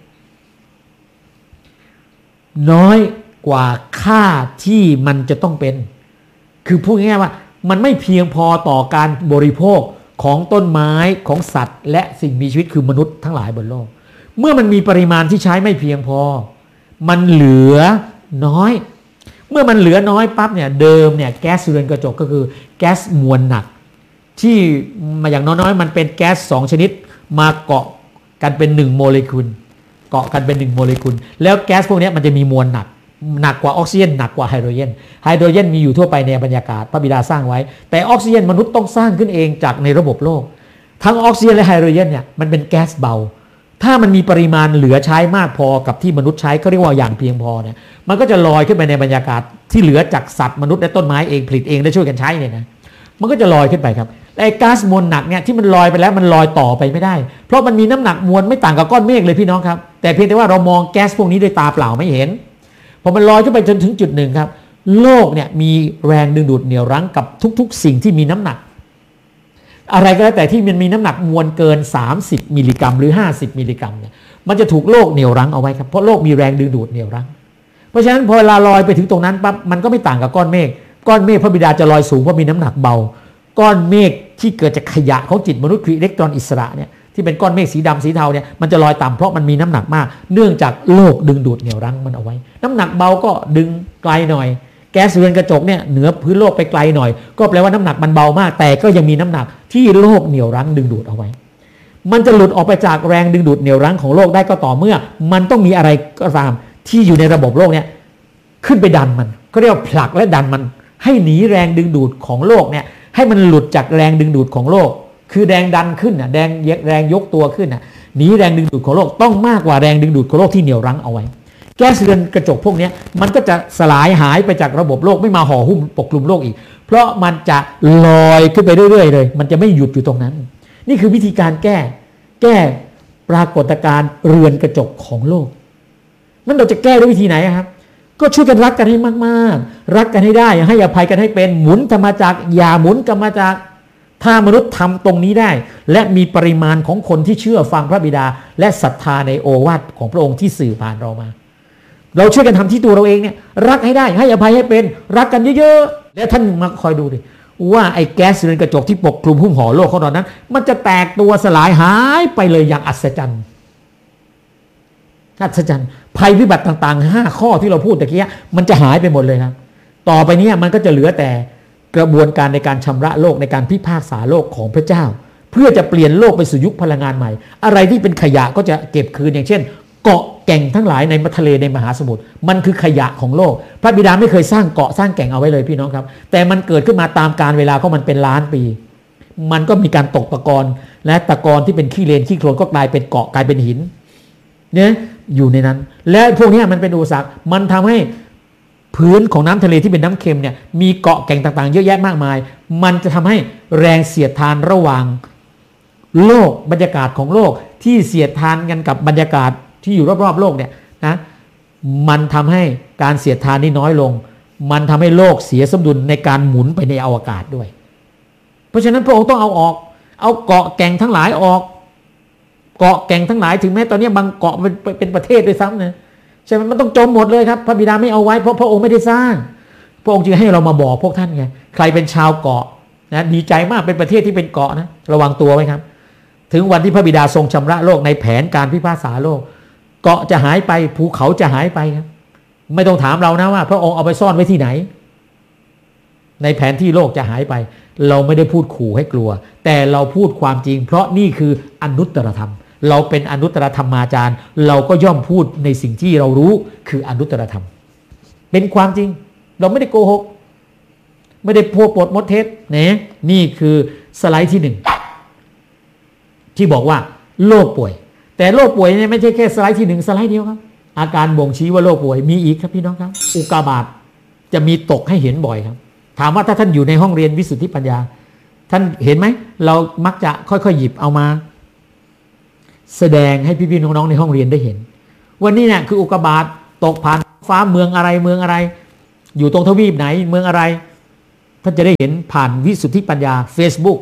น้อยกว่าค่าที่มันจะต้องเป็นคือพูดง่ายๆว่ามันไม่เพียงพอต่อการบริโภคของต้นไม้ของสัตว์และสิ่งมีชีวิตคือมนุษย์ทั้งหลายบนโลกเมื่อมันมีปริมาณที่ใช้ไม่เพียงพอมันเหลือน้อยเมื่อมันเหลือน้อยปั๊บเนี่ยเดิมเนี่ยแก๊สเรือนกระจกก็คือแก๊สมวลหนักที่มาอย่างน้อยๆมันเป็นแก๊สสองชนิดมาเกาะกันเป็นหนึ่งโมเลกุลเกาะกันเป็นหนึ่งโมเลกุลแล้วแก๊สพวกนี้มันจะมีมวลหนักหนักกว่าออกซิเจนหนักกว่าไฮโดรเจนไฮโดรเจนมีอยู่ทั่วไปในบรรยากาศพระบิดาสร้างไว้แต่ออกซิเจนมนุษย์ต้องสร้างขึ้นเองจากในระบบโลกทั้งออกซิเจนและไฮโดรเจนเนี่ยมันเป็นแก๊สเบาถ้ามันมีปริมาณเหลือใช้มากพอกับที่มนุษย์ใช้เขาเรียกว่าอย่างเพียงพอเนี่ยมันก็จะลอยขึ้นไปในบรรยากาศที่เหลือจากสัตว์มนุษย์และต้นไม้เองผลิตเองและช่วยกันใช้เนี่ยนะมันก็จะลอยขึ้นไปครับไอ้ก๊าซมวลหนักเนี่ยที่มันลอยไปแล้วมันลอยต่อไปไม่ได้เพราะมันมีน้ำหนักมวลไม่ต่างกับก้อนเมฆเลยพี่น้องครับแต่เพียงแต่ว่าเรามองแก๊สพวกนี้ด้วยตาเปล่าไม่เห็นพอมันลอยขึ้นไปจนถึงจุดหนึ่งครับโลกเนี่ยมีแรงดึงดูดเหนี่ยวรั้งกับทุกๆสิ่งที่มีน้ำหนักอะไรก็แล้วแต่ที่มันมีน้ำหนักมวลเกินสามสิบมิลลิกรัมหรือห้าสิบมิลลิกรัมเนี่ยมันจะถูกโลกเหนี่ยวรั้งเอาไว้ครับเพราะโลกมีแรงดึงดูดเหนี่ยวรั้งเพราะฉะนั้นพอเวลาลอยไปถึงตรงนั้นปั๊บมันก็ไม่ต่างกับก้อนเมฆก้อนเมฆพระบิดาจะลอยสูงเพราะมีน้ำหนักเบาก้อนเมฆที่เกิดจากขยะของจิตมนุษย์คืออิเล็กตรอนอิสระเนี่ยที่เป็นก้อนเมฆสีดำสีเทาเนี่ยมันจะลอยต่ำเพราะมันมีน้ำหนักมากเนื่องจากโลกดึงดูดเหนี่ยวรั้งมันเอาไว้น้ำหนักเบาก็ดึงไกลหน่อยแก๊สเรือนกระจกเนี่ยเหนือพื้นโลกไปไกลหน่อยก็แปลว่าน้ำหนักมันเบามากแต่ก็ยังมีน้ำหนักที่โลกเหนี่ยวรั้งดึงดูดเอาไว้มันจะหลุดออกไปจากแรงดึงดูดเหนี่ยวรั้งของโลกได้ก็ต่อเมื่อมันต้องมีอะไรก็ตามที่อยู่ในระบบโลกเนี่ยขึ้นไปดันมันก็เรียกว่าผลักและดันมันให้หนีแรงดึงดูดของโลกเนี่ยให้มันหลุดจากแรงดึงดูดของโลกคือแรงดันขึ้นน่ะแรงแรงยกตัวขึ้นน่ะหนีแรงดึงดูดของโลกต้องมากกว่าแรงดึงดูดของโลกที่เหนี่ยวรั้งเอาไว้แก๊สเรือนกระจกพวกนี้มันก็จะสลายหายไปจากระบบโลกไม่มาห่อหุ้มปกคลุมโลกอีกเพราะมันจะลอยขึ้นไปเรื่อยๆเลยมันจะไม่หยุดอยู่ตรงนั้นนี่คือวิธีการแก้แก้ปรากฏการณ์เรือนกระจกของโลกนั่นเราจะแก้ด้วยวิธีไหนครับก็ช่วยกันรักกันให้มากๆรักกันให้ได้ให้อภัยกันให้เป็นหมุนธรรมจักรอย่าหมุนกรรมจักรถ้ามนุษย์ทำตรงนี้ได้และมีปริมาณของคนที่เชื่อฟังพระบิดาและศรัทธาในโอวาทของพระองค์ที่สื่อผ่านเรามาเราช่วยกันทำที่ตัวเราเองเนี่ยรักให้ได้ให้อภัยให้เป็นรักกันเยอะๆและท่านมาคอยดูดิว่าไอ้แก๊สเรือนกระจกที่ปกคลุมหุ้มห่อโลกของเรานั้นมันจะแตกตัวสลายหายไปเลยอย่างอัศจรรย์อัศจรรย์ภัยพิบัติต่างๆห้าข้อที่เราพูดตะกี้มันจะหายไปหมดเลยครับต่อไปนี้มันก็จะเหลือแต่กระบวนการในการชำระโลกในการพิพากษาโลกของพระเจ้าเพื่อจะเปลี่ยนโลกไปสู่ยุคพลังงานใหม่อะไรที่เป็นขยะก็จะเก็บคืนอย่างเช่นเกาะแก่งทั้งหลายในทะเลในมหาสมุทรมันคือขยะของโลกพระบิดาไม่เคยสร้างเกาะสร้างแก่งเอาไว้เลยพี่น้องครับแต่มันเกิดขึ้นมาตามกาลเวลาของมันเป็นล้านปีมันก็มีการตกตะกอนและตะกอนที่เป็นขี้เลนขี้โคลนก็กลายเป็นเกาะกลายเป็นหินเนี่ยอยู่ในนั้นและพวกนี้มันเป็นอุปสรรคมันทำให้พื้นของน้ำทะเลที่เป็นน้ำเค็มเนี่ยมีเกาะแก่งต่างๆเยอะแยะมากมายมันจะทำให้แรงเสียดทานระหว่างโลกบรรยากาศของโลกที่เสียดทานกันกับบรรยากาศที่อยู่รอบๆโลกเนี่ยนะมันทำให้การเสียดทานนี่น้อยลงมันทำให้โลกเสียสมดุลในการหมุนไปในอวกาศด้วยเพราะฉะนั้นพระองค์ต้องเอาออกเอาเกาะแก่งทั้งหลายออกเกาะแก่งทั้งหลายถึงแม้ตอนนี้บางเกาะเป็นเป็นประเทศด้วยซ้ำนะใช่ไหมมันต้องจมหมดเลยครับพระบิดาไม่เอาไว้เพราะพระองค์ไม่ได้สร้างพระองค์จึงให้เรามาบอกพวกท่านไงใครเป็นชาวเกาะนะดีใจมากเป็นประเทศที่เป็นเกาะนะระวังตัวไว้ครับถึงวันที่พระบิดาทรงชำระโลกในแผนการพิพากษาโลกเกาะจะหายไปภูเขาจะหายไปครับไม่ต้องถามเรานะว่าพระองค์เอาไปซ่อนไว้ที่ไหนในแผนที่โลกจะหายไปเราไม่ได้พูดขู่ให้กลัวแต่เราพูดความจริงเพราะนี่คืออนุตตรธรรมเราเป็นอนุตตรธรรมาจารย์เราก็ย่อมพูดในสิ่งที่เรารู้คืออนุตตรธรรมเป็นความจริงเราไม่ได้โกหกไม่ได้พูดปดมดเท็จนะนี่คือสไลด์ที่หนึ่งที่บอกว่าโรคป่วยแต่โรคป่วยเนี่ยไม่ใช่แค่สไลด์ที่หนึ่งสไลด์เดียวครับอาการบ่งชี้ว่าโรคป่วยมีอีกครับพี่น้องครับอุกกาบาตจะมีตกให้เห็นบ่อยครับถามว่าถ้าท่านอยู่ในห้องเรียนวิสุทธิปัญญาท่านเห็นไหมเรามักจะค่อยๆหยิบเอามาแสดงให้พี่ๆน้องๆในห้องเรียนได้เห็นวันนี้เนี่ยคืออุกกาบาตตกผ่านฟ้าเมืองอะไรเมืองอะไรอยู่ตรงทวีปไหนเมืองอะไรท่านจะได้เห็นผ่านวิสุทธิปัญญา Facebook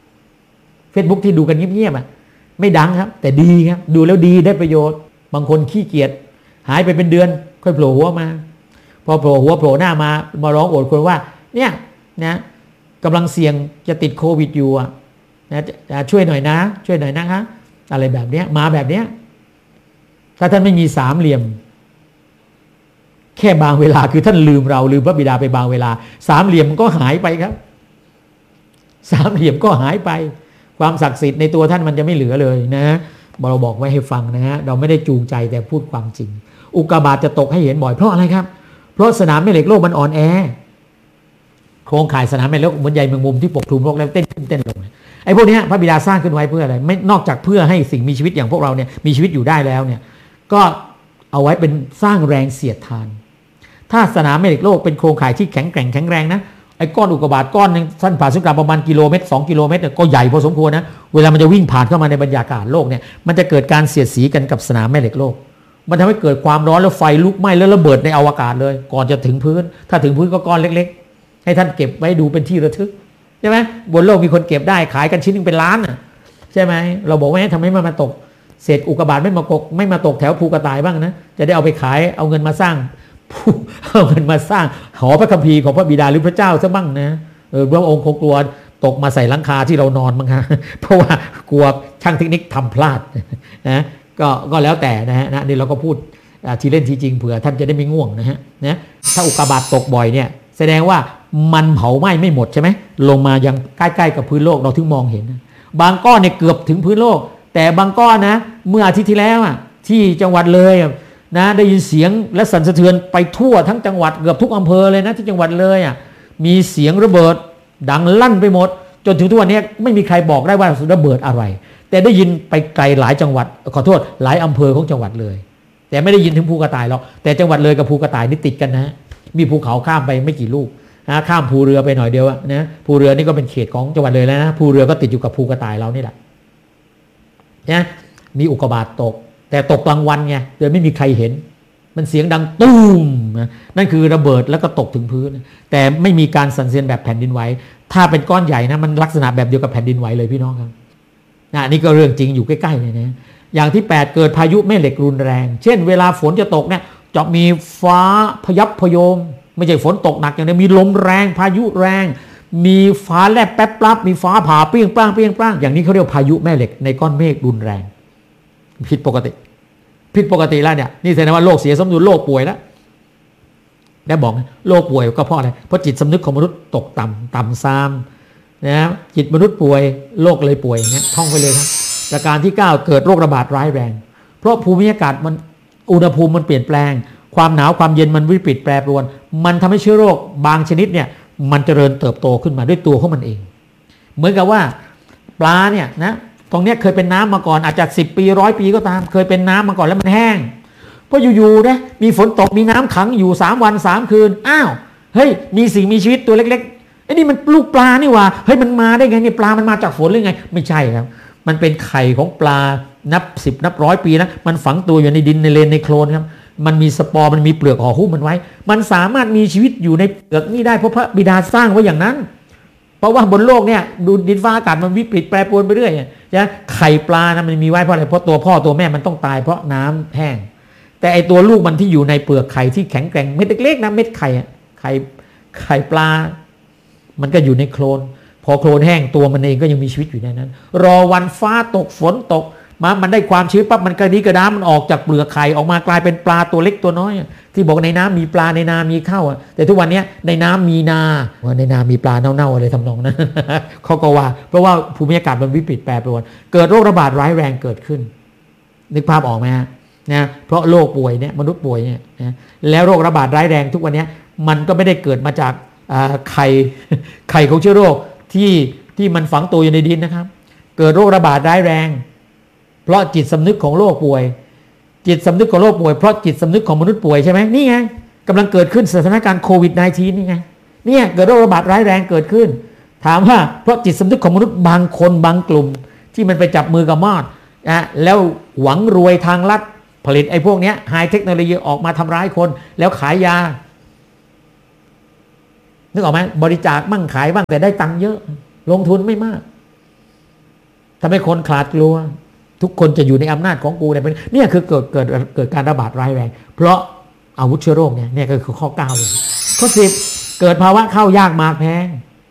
Facebook ที่ดูกันเงียบๆอ่ะไม่ดังครับแต่ดีครับดูแล้วดีได้ประโยชน์บางคนขี้เกียจหายไปเป็นเดือนค่อยโผล่หัวมาพอโผล่หัวโผล่หน้ามามาร้องโอดครวญว่าเนี่ยนะกำลังเสี่ยงจะติดโควิดอยู่อ่ะนะช่วยหน่อยนะช่วยหน่อยนะคะอะไรแบบนี้มาแบบเนี้ยถ้าท่านไม่มีสามเหลี่ยมแค่บางเวลาคือท่านลืมเราลืมพระบิดาไปบางเวลาสามเหลี่ยมก็หายไปครับสามเหลี่ยมก็หายไปความศักดิ์สิทธิ์ในตัวท่านมันจะไม่เหลือเลยนะเราบอกไว้ให้ฟังนะฮะเราไม่ได้จูงใจแต่พูดความจริงอุกกาบาตจะตกให้เห็นบ่อยเพราะอะไรครับเพราะสนามแม่เหล็กโลกมันอ่อนแอโครงข่ายสนามแม่เหล็กเหมือนใยแมงมุมที่ปกคลุมโลกแล้วเต้นขึ้นเต้นลงไอ้พวกนี้พระบิดาสร้างขึ้นไว้เพื่ออะไรไม่นอกจากเพื่อให้สิ่งมีชีวิตอย่างพวกเราเนี่ยมีชีวิตอยู่ได้แล้วเนี่ยก็เอาไว้เป็นสร้างแรงเสียดทานถ้าสนามแม่เหล็กโลกเป็นโครงข่ายที่แข็งแกร่งแข็งแรงนะไอ้ก้อนอุกกาบาตก้อนนึงสั้นผ่านศูนย์กลางประมาณกิโลเมตรสองกิโลเมตรก็ใหญ่พอสมควรนะเวลามันจะวิ่งผ่านเข้ามาในบรรยากาศโลกเนี่ยมันจะเกิดการเสียดสีกันกับสนามแม่เหล็กโลกมันทำให้เกิดความร้อนแล้วไฟลุกไหม้แล้วระเบิดในอวกาศเลยก่อนจะถึงพื้นถ้าถึงพื้นก็ก้อนเล็กๆให้ท่านเก็บไว้ดูเป็นที่ระทึกใช่ไหมบนโลกมีคนเก็บได้ขายกันชิ้นนึงเป็นล้านอ่ะใช่ไหมเราบอกว่าทำไมมันมาตกเศษอุกกาบาตไม่มากกไม่มาตกแถวภูกระต่ายบ้างนะจะได้เอาไปขายเอาเงินมาสร้างเอาเงินมาสร้างหอพระคัมภีร์ของพระบิดาหรือพระเจ้าซะบ้างนะเออพระองค์คงกลัวตกมาใส่หลังคาที่เรานอนมั้งฮะเพราะว่ากลัวช่างเทคนิคทำพลาดนะก็ก็แล้วแต่นะฮะนะนี่เราก็พูดทีเล่นทีจริงเผื่อท่านจะได้ไม่ง่วงนะฮะนะถ้าอุกกาบาตตกบ่อยเนี่ยแสดงว่ามันเผาไหม้ไม่หมดใช่ไหมลงมายังใกล้ๆกับพื้นโลกเราถึงมองเห็นบางก้อนเนี่ยเกือบถึงพื้นโลกแต่บางก้อนนะเมื่ออาทิตย์ที่แล้วอ่ะที่จังหวัดเลยนะได้ยินเสียงและสั่นสะเทือนไปทั่วทั้งจังหวัดเกือบทุกอำเภอเลยนะที่จังหวัดเลยอ่ะมีเสียงระเบิดดังลั่นไปหมดจนถึงทุกวันนี้ไม่มีใครบอกได้ว่าระเบิดอะไรแต่ได้ยินไปไกลหลายจังหวัดขอโทษหลายอำเภอของจังหวัดเลยแต่ไม่ได้ยินถึงภูกระต่ายหรอกแต่จังหวัดเลยกับภูกระต่ายนี่ติดกันนะมีภูเขาข้ามไปไม่กี่ลูกนะข้ามภูเรือไปหน่อยเดียวนะภูเรือนี่ก็เป็นเขตของจังหวัดเลยแล้วนะภูเรือก็ติดอยู่กับภูกระต่ายเรานี่แหละนะมีอุกกาบาตตกแต่ตกกลางวันไงโดยไม่มีใครเห็นมันเสียงดังตุ้มนะนั่นคือระเบิดแล้วก็ตกถึงพื้นแต่ไม่มีการสั่นสะเทือนแบบแผ่นดินไหวถ้าเป็นก้อนใหญ่นะมันลักษณะแบบเดียวกับแผ่นดินไหวเลยพี่น้องครับนะนี่ก็เรื่องจริงอยู่ใกล้ๆเลยนะอย่างที่แปดเกิดพายุแม่เหล็กรุนแรงเช่นเวลาฝนจะตกเนี่ยจะมีฟ้าพยับพยมไม่ใช่ฝนตกหนักอย่างนี้มีลมแรงพายุแรงมีฟ้าแลบแป๊บปั๊บมีฟ้าผ่าเปรี้ยงปร้างเปรี้ยงปร้างอย่างนี้เขาเรียกพายุแม่เหล็กในก้อนเมฆรุนแรงผิดปกติผิดปกติแล้วเนี่ยนี่แสดงว่าโลกเสียสมดุลโลกป่วยแล้วแล้วบอกโลกป่วยก็เพราะอะไรเพราะจิตสำนึกของมนุษย์ตกต่ำต่ำซ้ำนะจิตมนุษย์ป่วยโลกเลยป่วยเนี่ยท่องไปเลยครับประการที่เก้าเกิดโรคระบาดร้ายแรงเพราะภูมิอากาศมันอุณหภูมิมันเปลี่ยนแปลงความหนาวความเย็นมันวิปริตแปรปรวนมันทำให้เชื้อโรคบางชนิดเนี่ยมันเจริญเติบโตขึ้นมาด้วยตัวของมันเองเหมือนกับว่าปลาเนี่ยนะตรงนี้เคยเป็นน้ำมาก่อนอาจจะสิบปีร้อยปีก็ตามเคยเป็นน้ำมาก่อนแล้วมันแห้งเพราะอยู่ๆนะมีฝนตกมีน้ำขังอยู่สามวันสามคืนอ้าวเฮ้ยมีสิ่งมีชีวิตตัวเล็กๆไอ้นี่มันลูกปลานี่หว่าเฮ้ยมันมาได้ไงเนี่ยปลามันมาจากฝนหรือไงไม่ใช่ครับมันเป็นไข่ของปลานับสิบนับร้อยปีนะมันฝังตัวอยู่ในดินในเลนในโคลนครับมันมีสปอร์มันมีเปลือกห่อหุ้มมันไว้มันสามารถมีชีวิตอยู่ในเปลือกนี่ได้เพราะพระบิดาสร้างไว้อย่างนั้นเพราะว่าบนโลกเนี่ยดูดินฟ้าอากาศมันวิปริตแปรปรวนไปเรื่อยนะไข่ปลานะมันมีไว้เพราะอะไรเพราะตัวพ่อตัวแม่มันต้องตายเพราะน้ำแห้งแต่ไอตัวลูกมันที่อยู่ในเปลือกไข่ที่แข็งแกร่งเม็ดเล็กๆนะเม็ดไข่ไข่ไข่ปลามันก็อยู่ในโคลนพอโคลนแห้งตัวมันเองก็ยังมีชีวิตอยู่ในนั้นรอวันฟ้าตกฝนตกมามันได้ความชื้นปั๊บมันกระดิกระด้ามันออกจากเปลือกไข่ออกมากลายเป็นปลาตัวเล็กตัวน้อยที่บอกในน้ำมีปลาในนามีข้าวแต่ทุกวันนี้ในน้ำมีนาว่าในนามีปลาเน่าๆอะไรทำนองนั้นเขาก็ว่าเพราะว่าภูมิอากาศมันวิปริตแปรปรวนเกิดโรคระบาดร้ายแรงเกิดขึ้นนึกภาพออกไหมฮะนะเพราะโรคป่วยเนี่ยมนุษย์ป่วยเนี่ยนะแล้วโรคระบาดร้ายแรงทุกวันนี้มันก็ไม่ได้เกิดมาจากไข่ไข่ของเชื้อโรคที่ที่มันฝังตัวอยู่ในดินนะครับเกิดโรคระบาดร้ายแรงเพราะจิตสำนึกของโลกป่วยจิตสำนึกของโลกป่วยเพราะจิตสำนึกของมนุษย์ป่วยใช่ไหมนี่ไงกำลังเกิดขึ้นสถานการณ์โควิด สิบเก้า นี่ไงเนี่ยเกิดโรคระบาดร้ายแรงเกิดขึ้นถามว่าเพราะจิตสำนึกของมนุษย์บางคนบางกลุ่มที่มันไปจับมือกับมอดนะแล้วหวังรวยทางลัดผลิตไอ้พวกเนี้ยไฮเทคโนโลยีออกมาทำร้ายคนแล้วขายยานึกออกไหมบริจาคมั่งขายบ้างแต่ได้ตังค์เยอะลงทุนไม่มากทำให้คนขลาดกลัวทุกคนจะอยู่ในอำนาจของกูเนี่ยเป็นเนี่ยคือเกิดเกิดเกิดการระบาดร้ายแรงเพราะอาวุธเชื้อโรคเนี่ยเนี่ยก็คือข้อเก้าเลยข้อสิบเกิดภาวะข้าวยากหมากแพง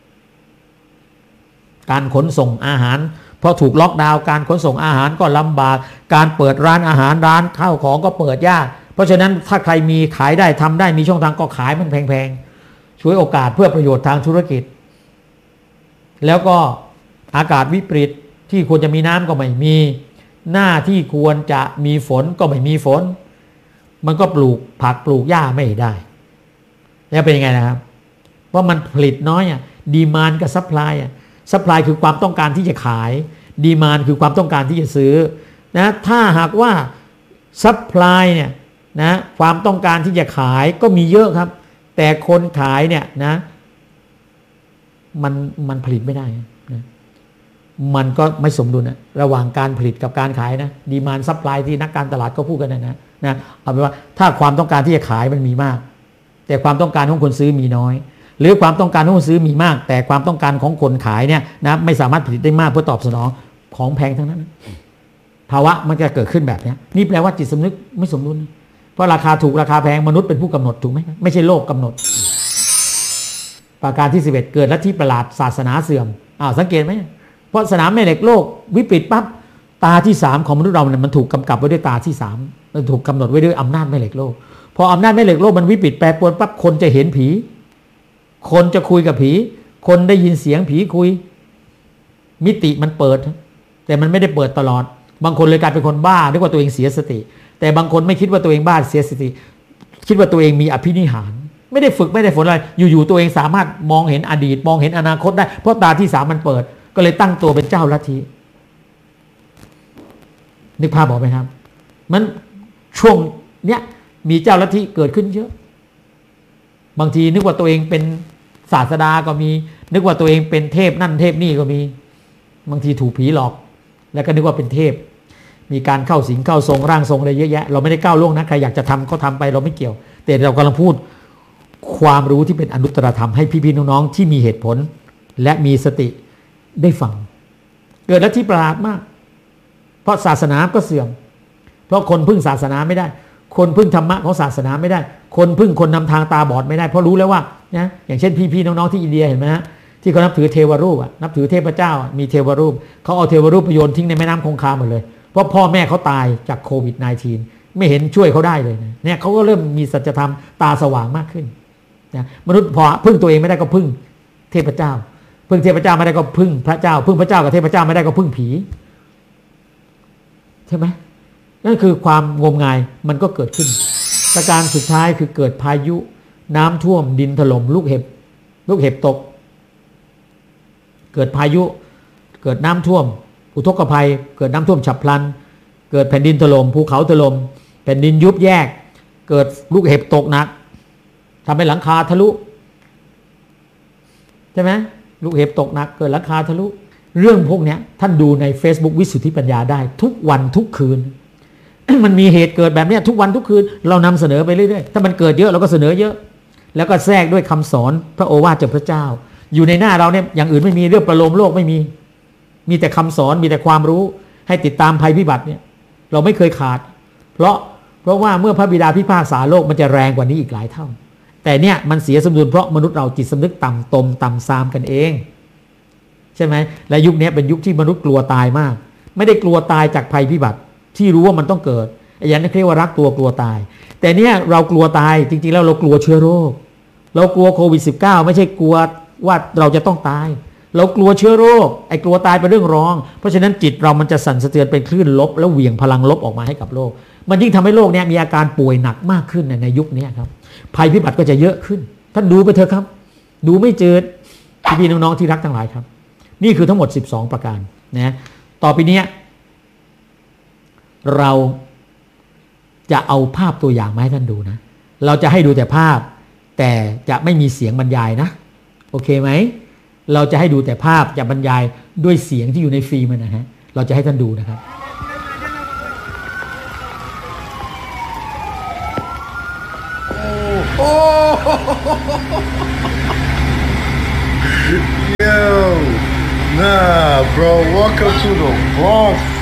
การขนส่งอาหารพอถูกล็อกดาวน์การขนส่งอาหารก็ลำบากการเปิดร้านอาหารร้านข้าวของก็เปิดยากเพราะฉะนั้นถ้าใครมีขายได้ทำได้มีช่องทางก็ขายมันแพงๆช่วยโอกาสเพื่อประโยชน์ทางธุรกิจแล้วก็อากาศวิปริตที่ควรจะมีน้ำก็ไม่มีหน้าที่ควรจะมีฝนก็ไม่มีฝนมันก็ปลูกผักปลูกหญ้าไม่ได้แล้วเป็นยังไงนะครับเพราะมันผลิตน้อยอ่ะดีมานด์กับซัพพลายอ่ะซัพพลายคือความต้องการที่จะขายดีมานด์คือความต้องการที่จะซื้อนะถ้าหากว่าซัพพลายเนี่ยนะความต้องการที่จะขายก็มีเยอะครับแต่คนขายเนี่ยนะมันมันผลิตไม่ได้นะมันก็ไม่สมดุลนะระหว่างการผลิตกับการขายนะดีมานด์ซัพพลายที่นักการตลาดก็พูดกันนะนะนะเอาเป็นว่าถ้าความต้องการที่จะขายมันมีมากแต่ความต้องการของคนซื้อมีน้อยหรือความต้องการของคนซื้อมีมากแต่ความต้องการของคนขายเนี่ยนะไม่สามารถผลิตได้มากเพื่อตอบสนองของแพงทั้งนั้นภาวะมันจะเกิดขึ้นแบบนี้นี่แปลว่าจิตสำนึกไม่สมดุลเพราะราคาถูกราคาแพงมนุษย์เป็นผู้กำหนดถูกไหมไม่ใช่โลกกำหนดประการที่สิบเอ็ดเกิดลัทธิประหลาดศาสนาเสื่อมอ้าวสังเกตไหมเพราะสนามแม่เหล็กโลกวิปริตปั๊บตาที่สามของมนุษย์เราเนี่ยมันถูกกำกับไว้ด้วยตาที่สามมันถูกกำหนดไว้ด้วยอำนาจแม่เหล็กโลกพออำนาจแม่เหล็กโลกมันวิปริตแปรปรวนปั๊บคนจะเห็นผีคนจะคุยกับผีคนได้ยินเสียงผีคุยมิติมันเปิดแต่มันไม่ได้เปิดตลอดบางคนเลยกลายเป็นคนบ้านึกว่าตัวเองเสียสติแต่บางคนไม่คิดว่าตัวเองบ้าเสียสติคิดว่าตัวเองมีอภินิหารไม่ได้ฝึกไม่ได้ฝนอะไรอยู่ๆตัวเองสามารถมองเห็นอดีตมองเห็นอนาคตได้เพราะตาที่สามมันเปิดก็เลยตั้งตัวเป็นเจ้าลัทธินึกภาพบอกไหมครับมันช่วงเนี้ยมีเจ้าลัทธิเกิดขึ้นเยอะบางทีนึกว่าตัวเองเป็นศาสดาก็มีนึกว่าตัวเองเป็นเทพนั่นเทพนี่ก็มีบางทีถูกผีหลอกแล้วก็นึกว่าเป็นเทพมีการเข้าสิงเข้าทรงร่างทรงอะไรเยอะแยะเราไม่ได้ก้าวล่วงนะใครอยากจะทำก็ทำไปเราไม่เกี่ยวแต่เรากำลังพูดความรู้ที่เป็นอนุตตรธรรมให้พี่ๆน้องๆที่มีเหตุผลและมีสติได้ฟังเกิดลัทธิประหลาดมากเพราะศาสนาก็เสื่อมเพราะคนพึ่งศาสนาไม่ได้คนพึ่งธรรมะของศาสนาไม่ได้คนพึ่งคนนำทางตาบอดไม่ได้เพราะรู้แล้วว่านะอย่างเช่นพี่ๆน้องๆที่อินเดียเห็นไหมฮะที่เขานับถือเทวรูปนับถือเทพเจ้ามีเทวรูปเขาเอาเทวรูปไปโยนทิ้งในแม่น้ำคงคาหมดเลยเพราะพ่อแม่เขาตายจากโควิด สิบเก้า ไม่เห็นช่วยเขาได้เลยนะเนี่ยเขาก็เริ่มมีสัจธรรมตาสว่างมากขึ้นนะมนุษย์พอพึ่งตัวเองไม่ได้ก็พึ่งเทพเจ้าพึ่งเทพเจ้าไม่ได้ก็พึ่งพระเจ้าพึ่งพระเจ้ากับเทพเจ้าไม่ได้ก็พึ่งผีใช่ไหมนั่นคือความงมงายมันก็เกิดขึ้นประการสุดท้ายคือเกิดพายุน้ำท่วมดินถล่มลูกเห็บลูกเห็บตกเกิดพายุเกิดน้ำท่วมอุทกภัยเกิดน้ำท่วมฉับพลันเกิดแผ่นดินถล่มภูเขาถล่มแผ่นดินยุบแยกเกิดลูกเห็บตกหนักทำให้หลังคาทะลุใช่ไหมลูกเห็บตกหนักเกิดหลังคาทะลุเรื่องพวกนี้ท่านดูใน Facebook วิสุทธิปัญญาได้ทุกวันทุกคืน มันมีเหตุเกิดแบบนี้ทุกวันทุกคืนเรานำเสนอไปเรื่อยๆถ้ามันเกิดเยอะเราก็เสนอเยอะแล้วก็แทรกด้วยคำสอนพระโอวาทจากพระเจ้าอยู่ในหน้าเราเนี่ยอย่างอื่นไม่มีเรื่องประโลมโลกไม่มีมีแต่คำสอนมีแต่ความรู้ให้ติดตามภัยพิบัติเนี่ยเราไม่เคยขาดเพราะเพราะว่าเมื่อพระบิดาพิพากษาโลกมันจะแรงกว่านี้อีกหลายเท่าแต่เนี่ยมันเสียสมดุลเพราะมนุษย์เราจิตสำนึกต่ำตมต่ำซามกันเองใช่ไหมและยุคนี้เป็นยุคที่มนุษย์กลัวตายมากไม่ได้กลัวตายจากภัยพิบัติที่รู้ว่ามันต้องเกิดอย่างนี้เรียกว่ารักตัวกลัวตายแต่เนี่ยเรากลัวตายจริงๆแล้วเรากลัวเชื้อโรคเรากลัวโควิด สิบเก้า ไม่ใช่กลัวว่าเราจะต้องตายเรากลัวเชื้อโรคไอ้กลัวตายเป็นเรื่องรองเพราะฉะนั้นจิตเรามันจะสั่นสะเทือนเป็นคลื่นลบแล้วเหวี่ยงพลังลบออกมาให้กับโลกมันยิ่งทำให้โลกนี้มีอาการป่วยหนักมากขึ้นในยุคนี้ครับภัยพิบัติก็จะเยอะขึ้นท่านดูไปเถอะครับดูไม่เจอพี่ๆน้องๆที่รักทั้งหลายครับนี่คือทั้งหมดสิบสองประการนะต่อไปนี้เราจะเอาภาพตัวอย่างมาให้ท่านดูนะเราจะให้ดูแต่ภาพแต่จะไม่มีเสียงบรรยายนะโอเคไหมเราจะให้ดูแต่ภาพจะบรรยายด้วยเสียงที่อยู่ในฟิล์มนะฮะเราจะให้ท่านดูนะครับ Yo, nah, bro. Welcome to the Bronx.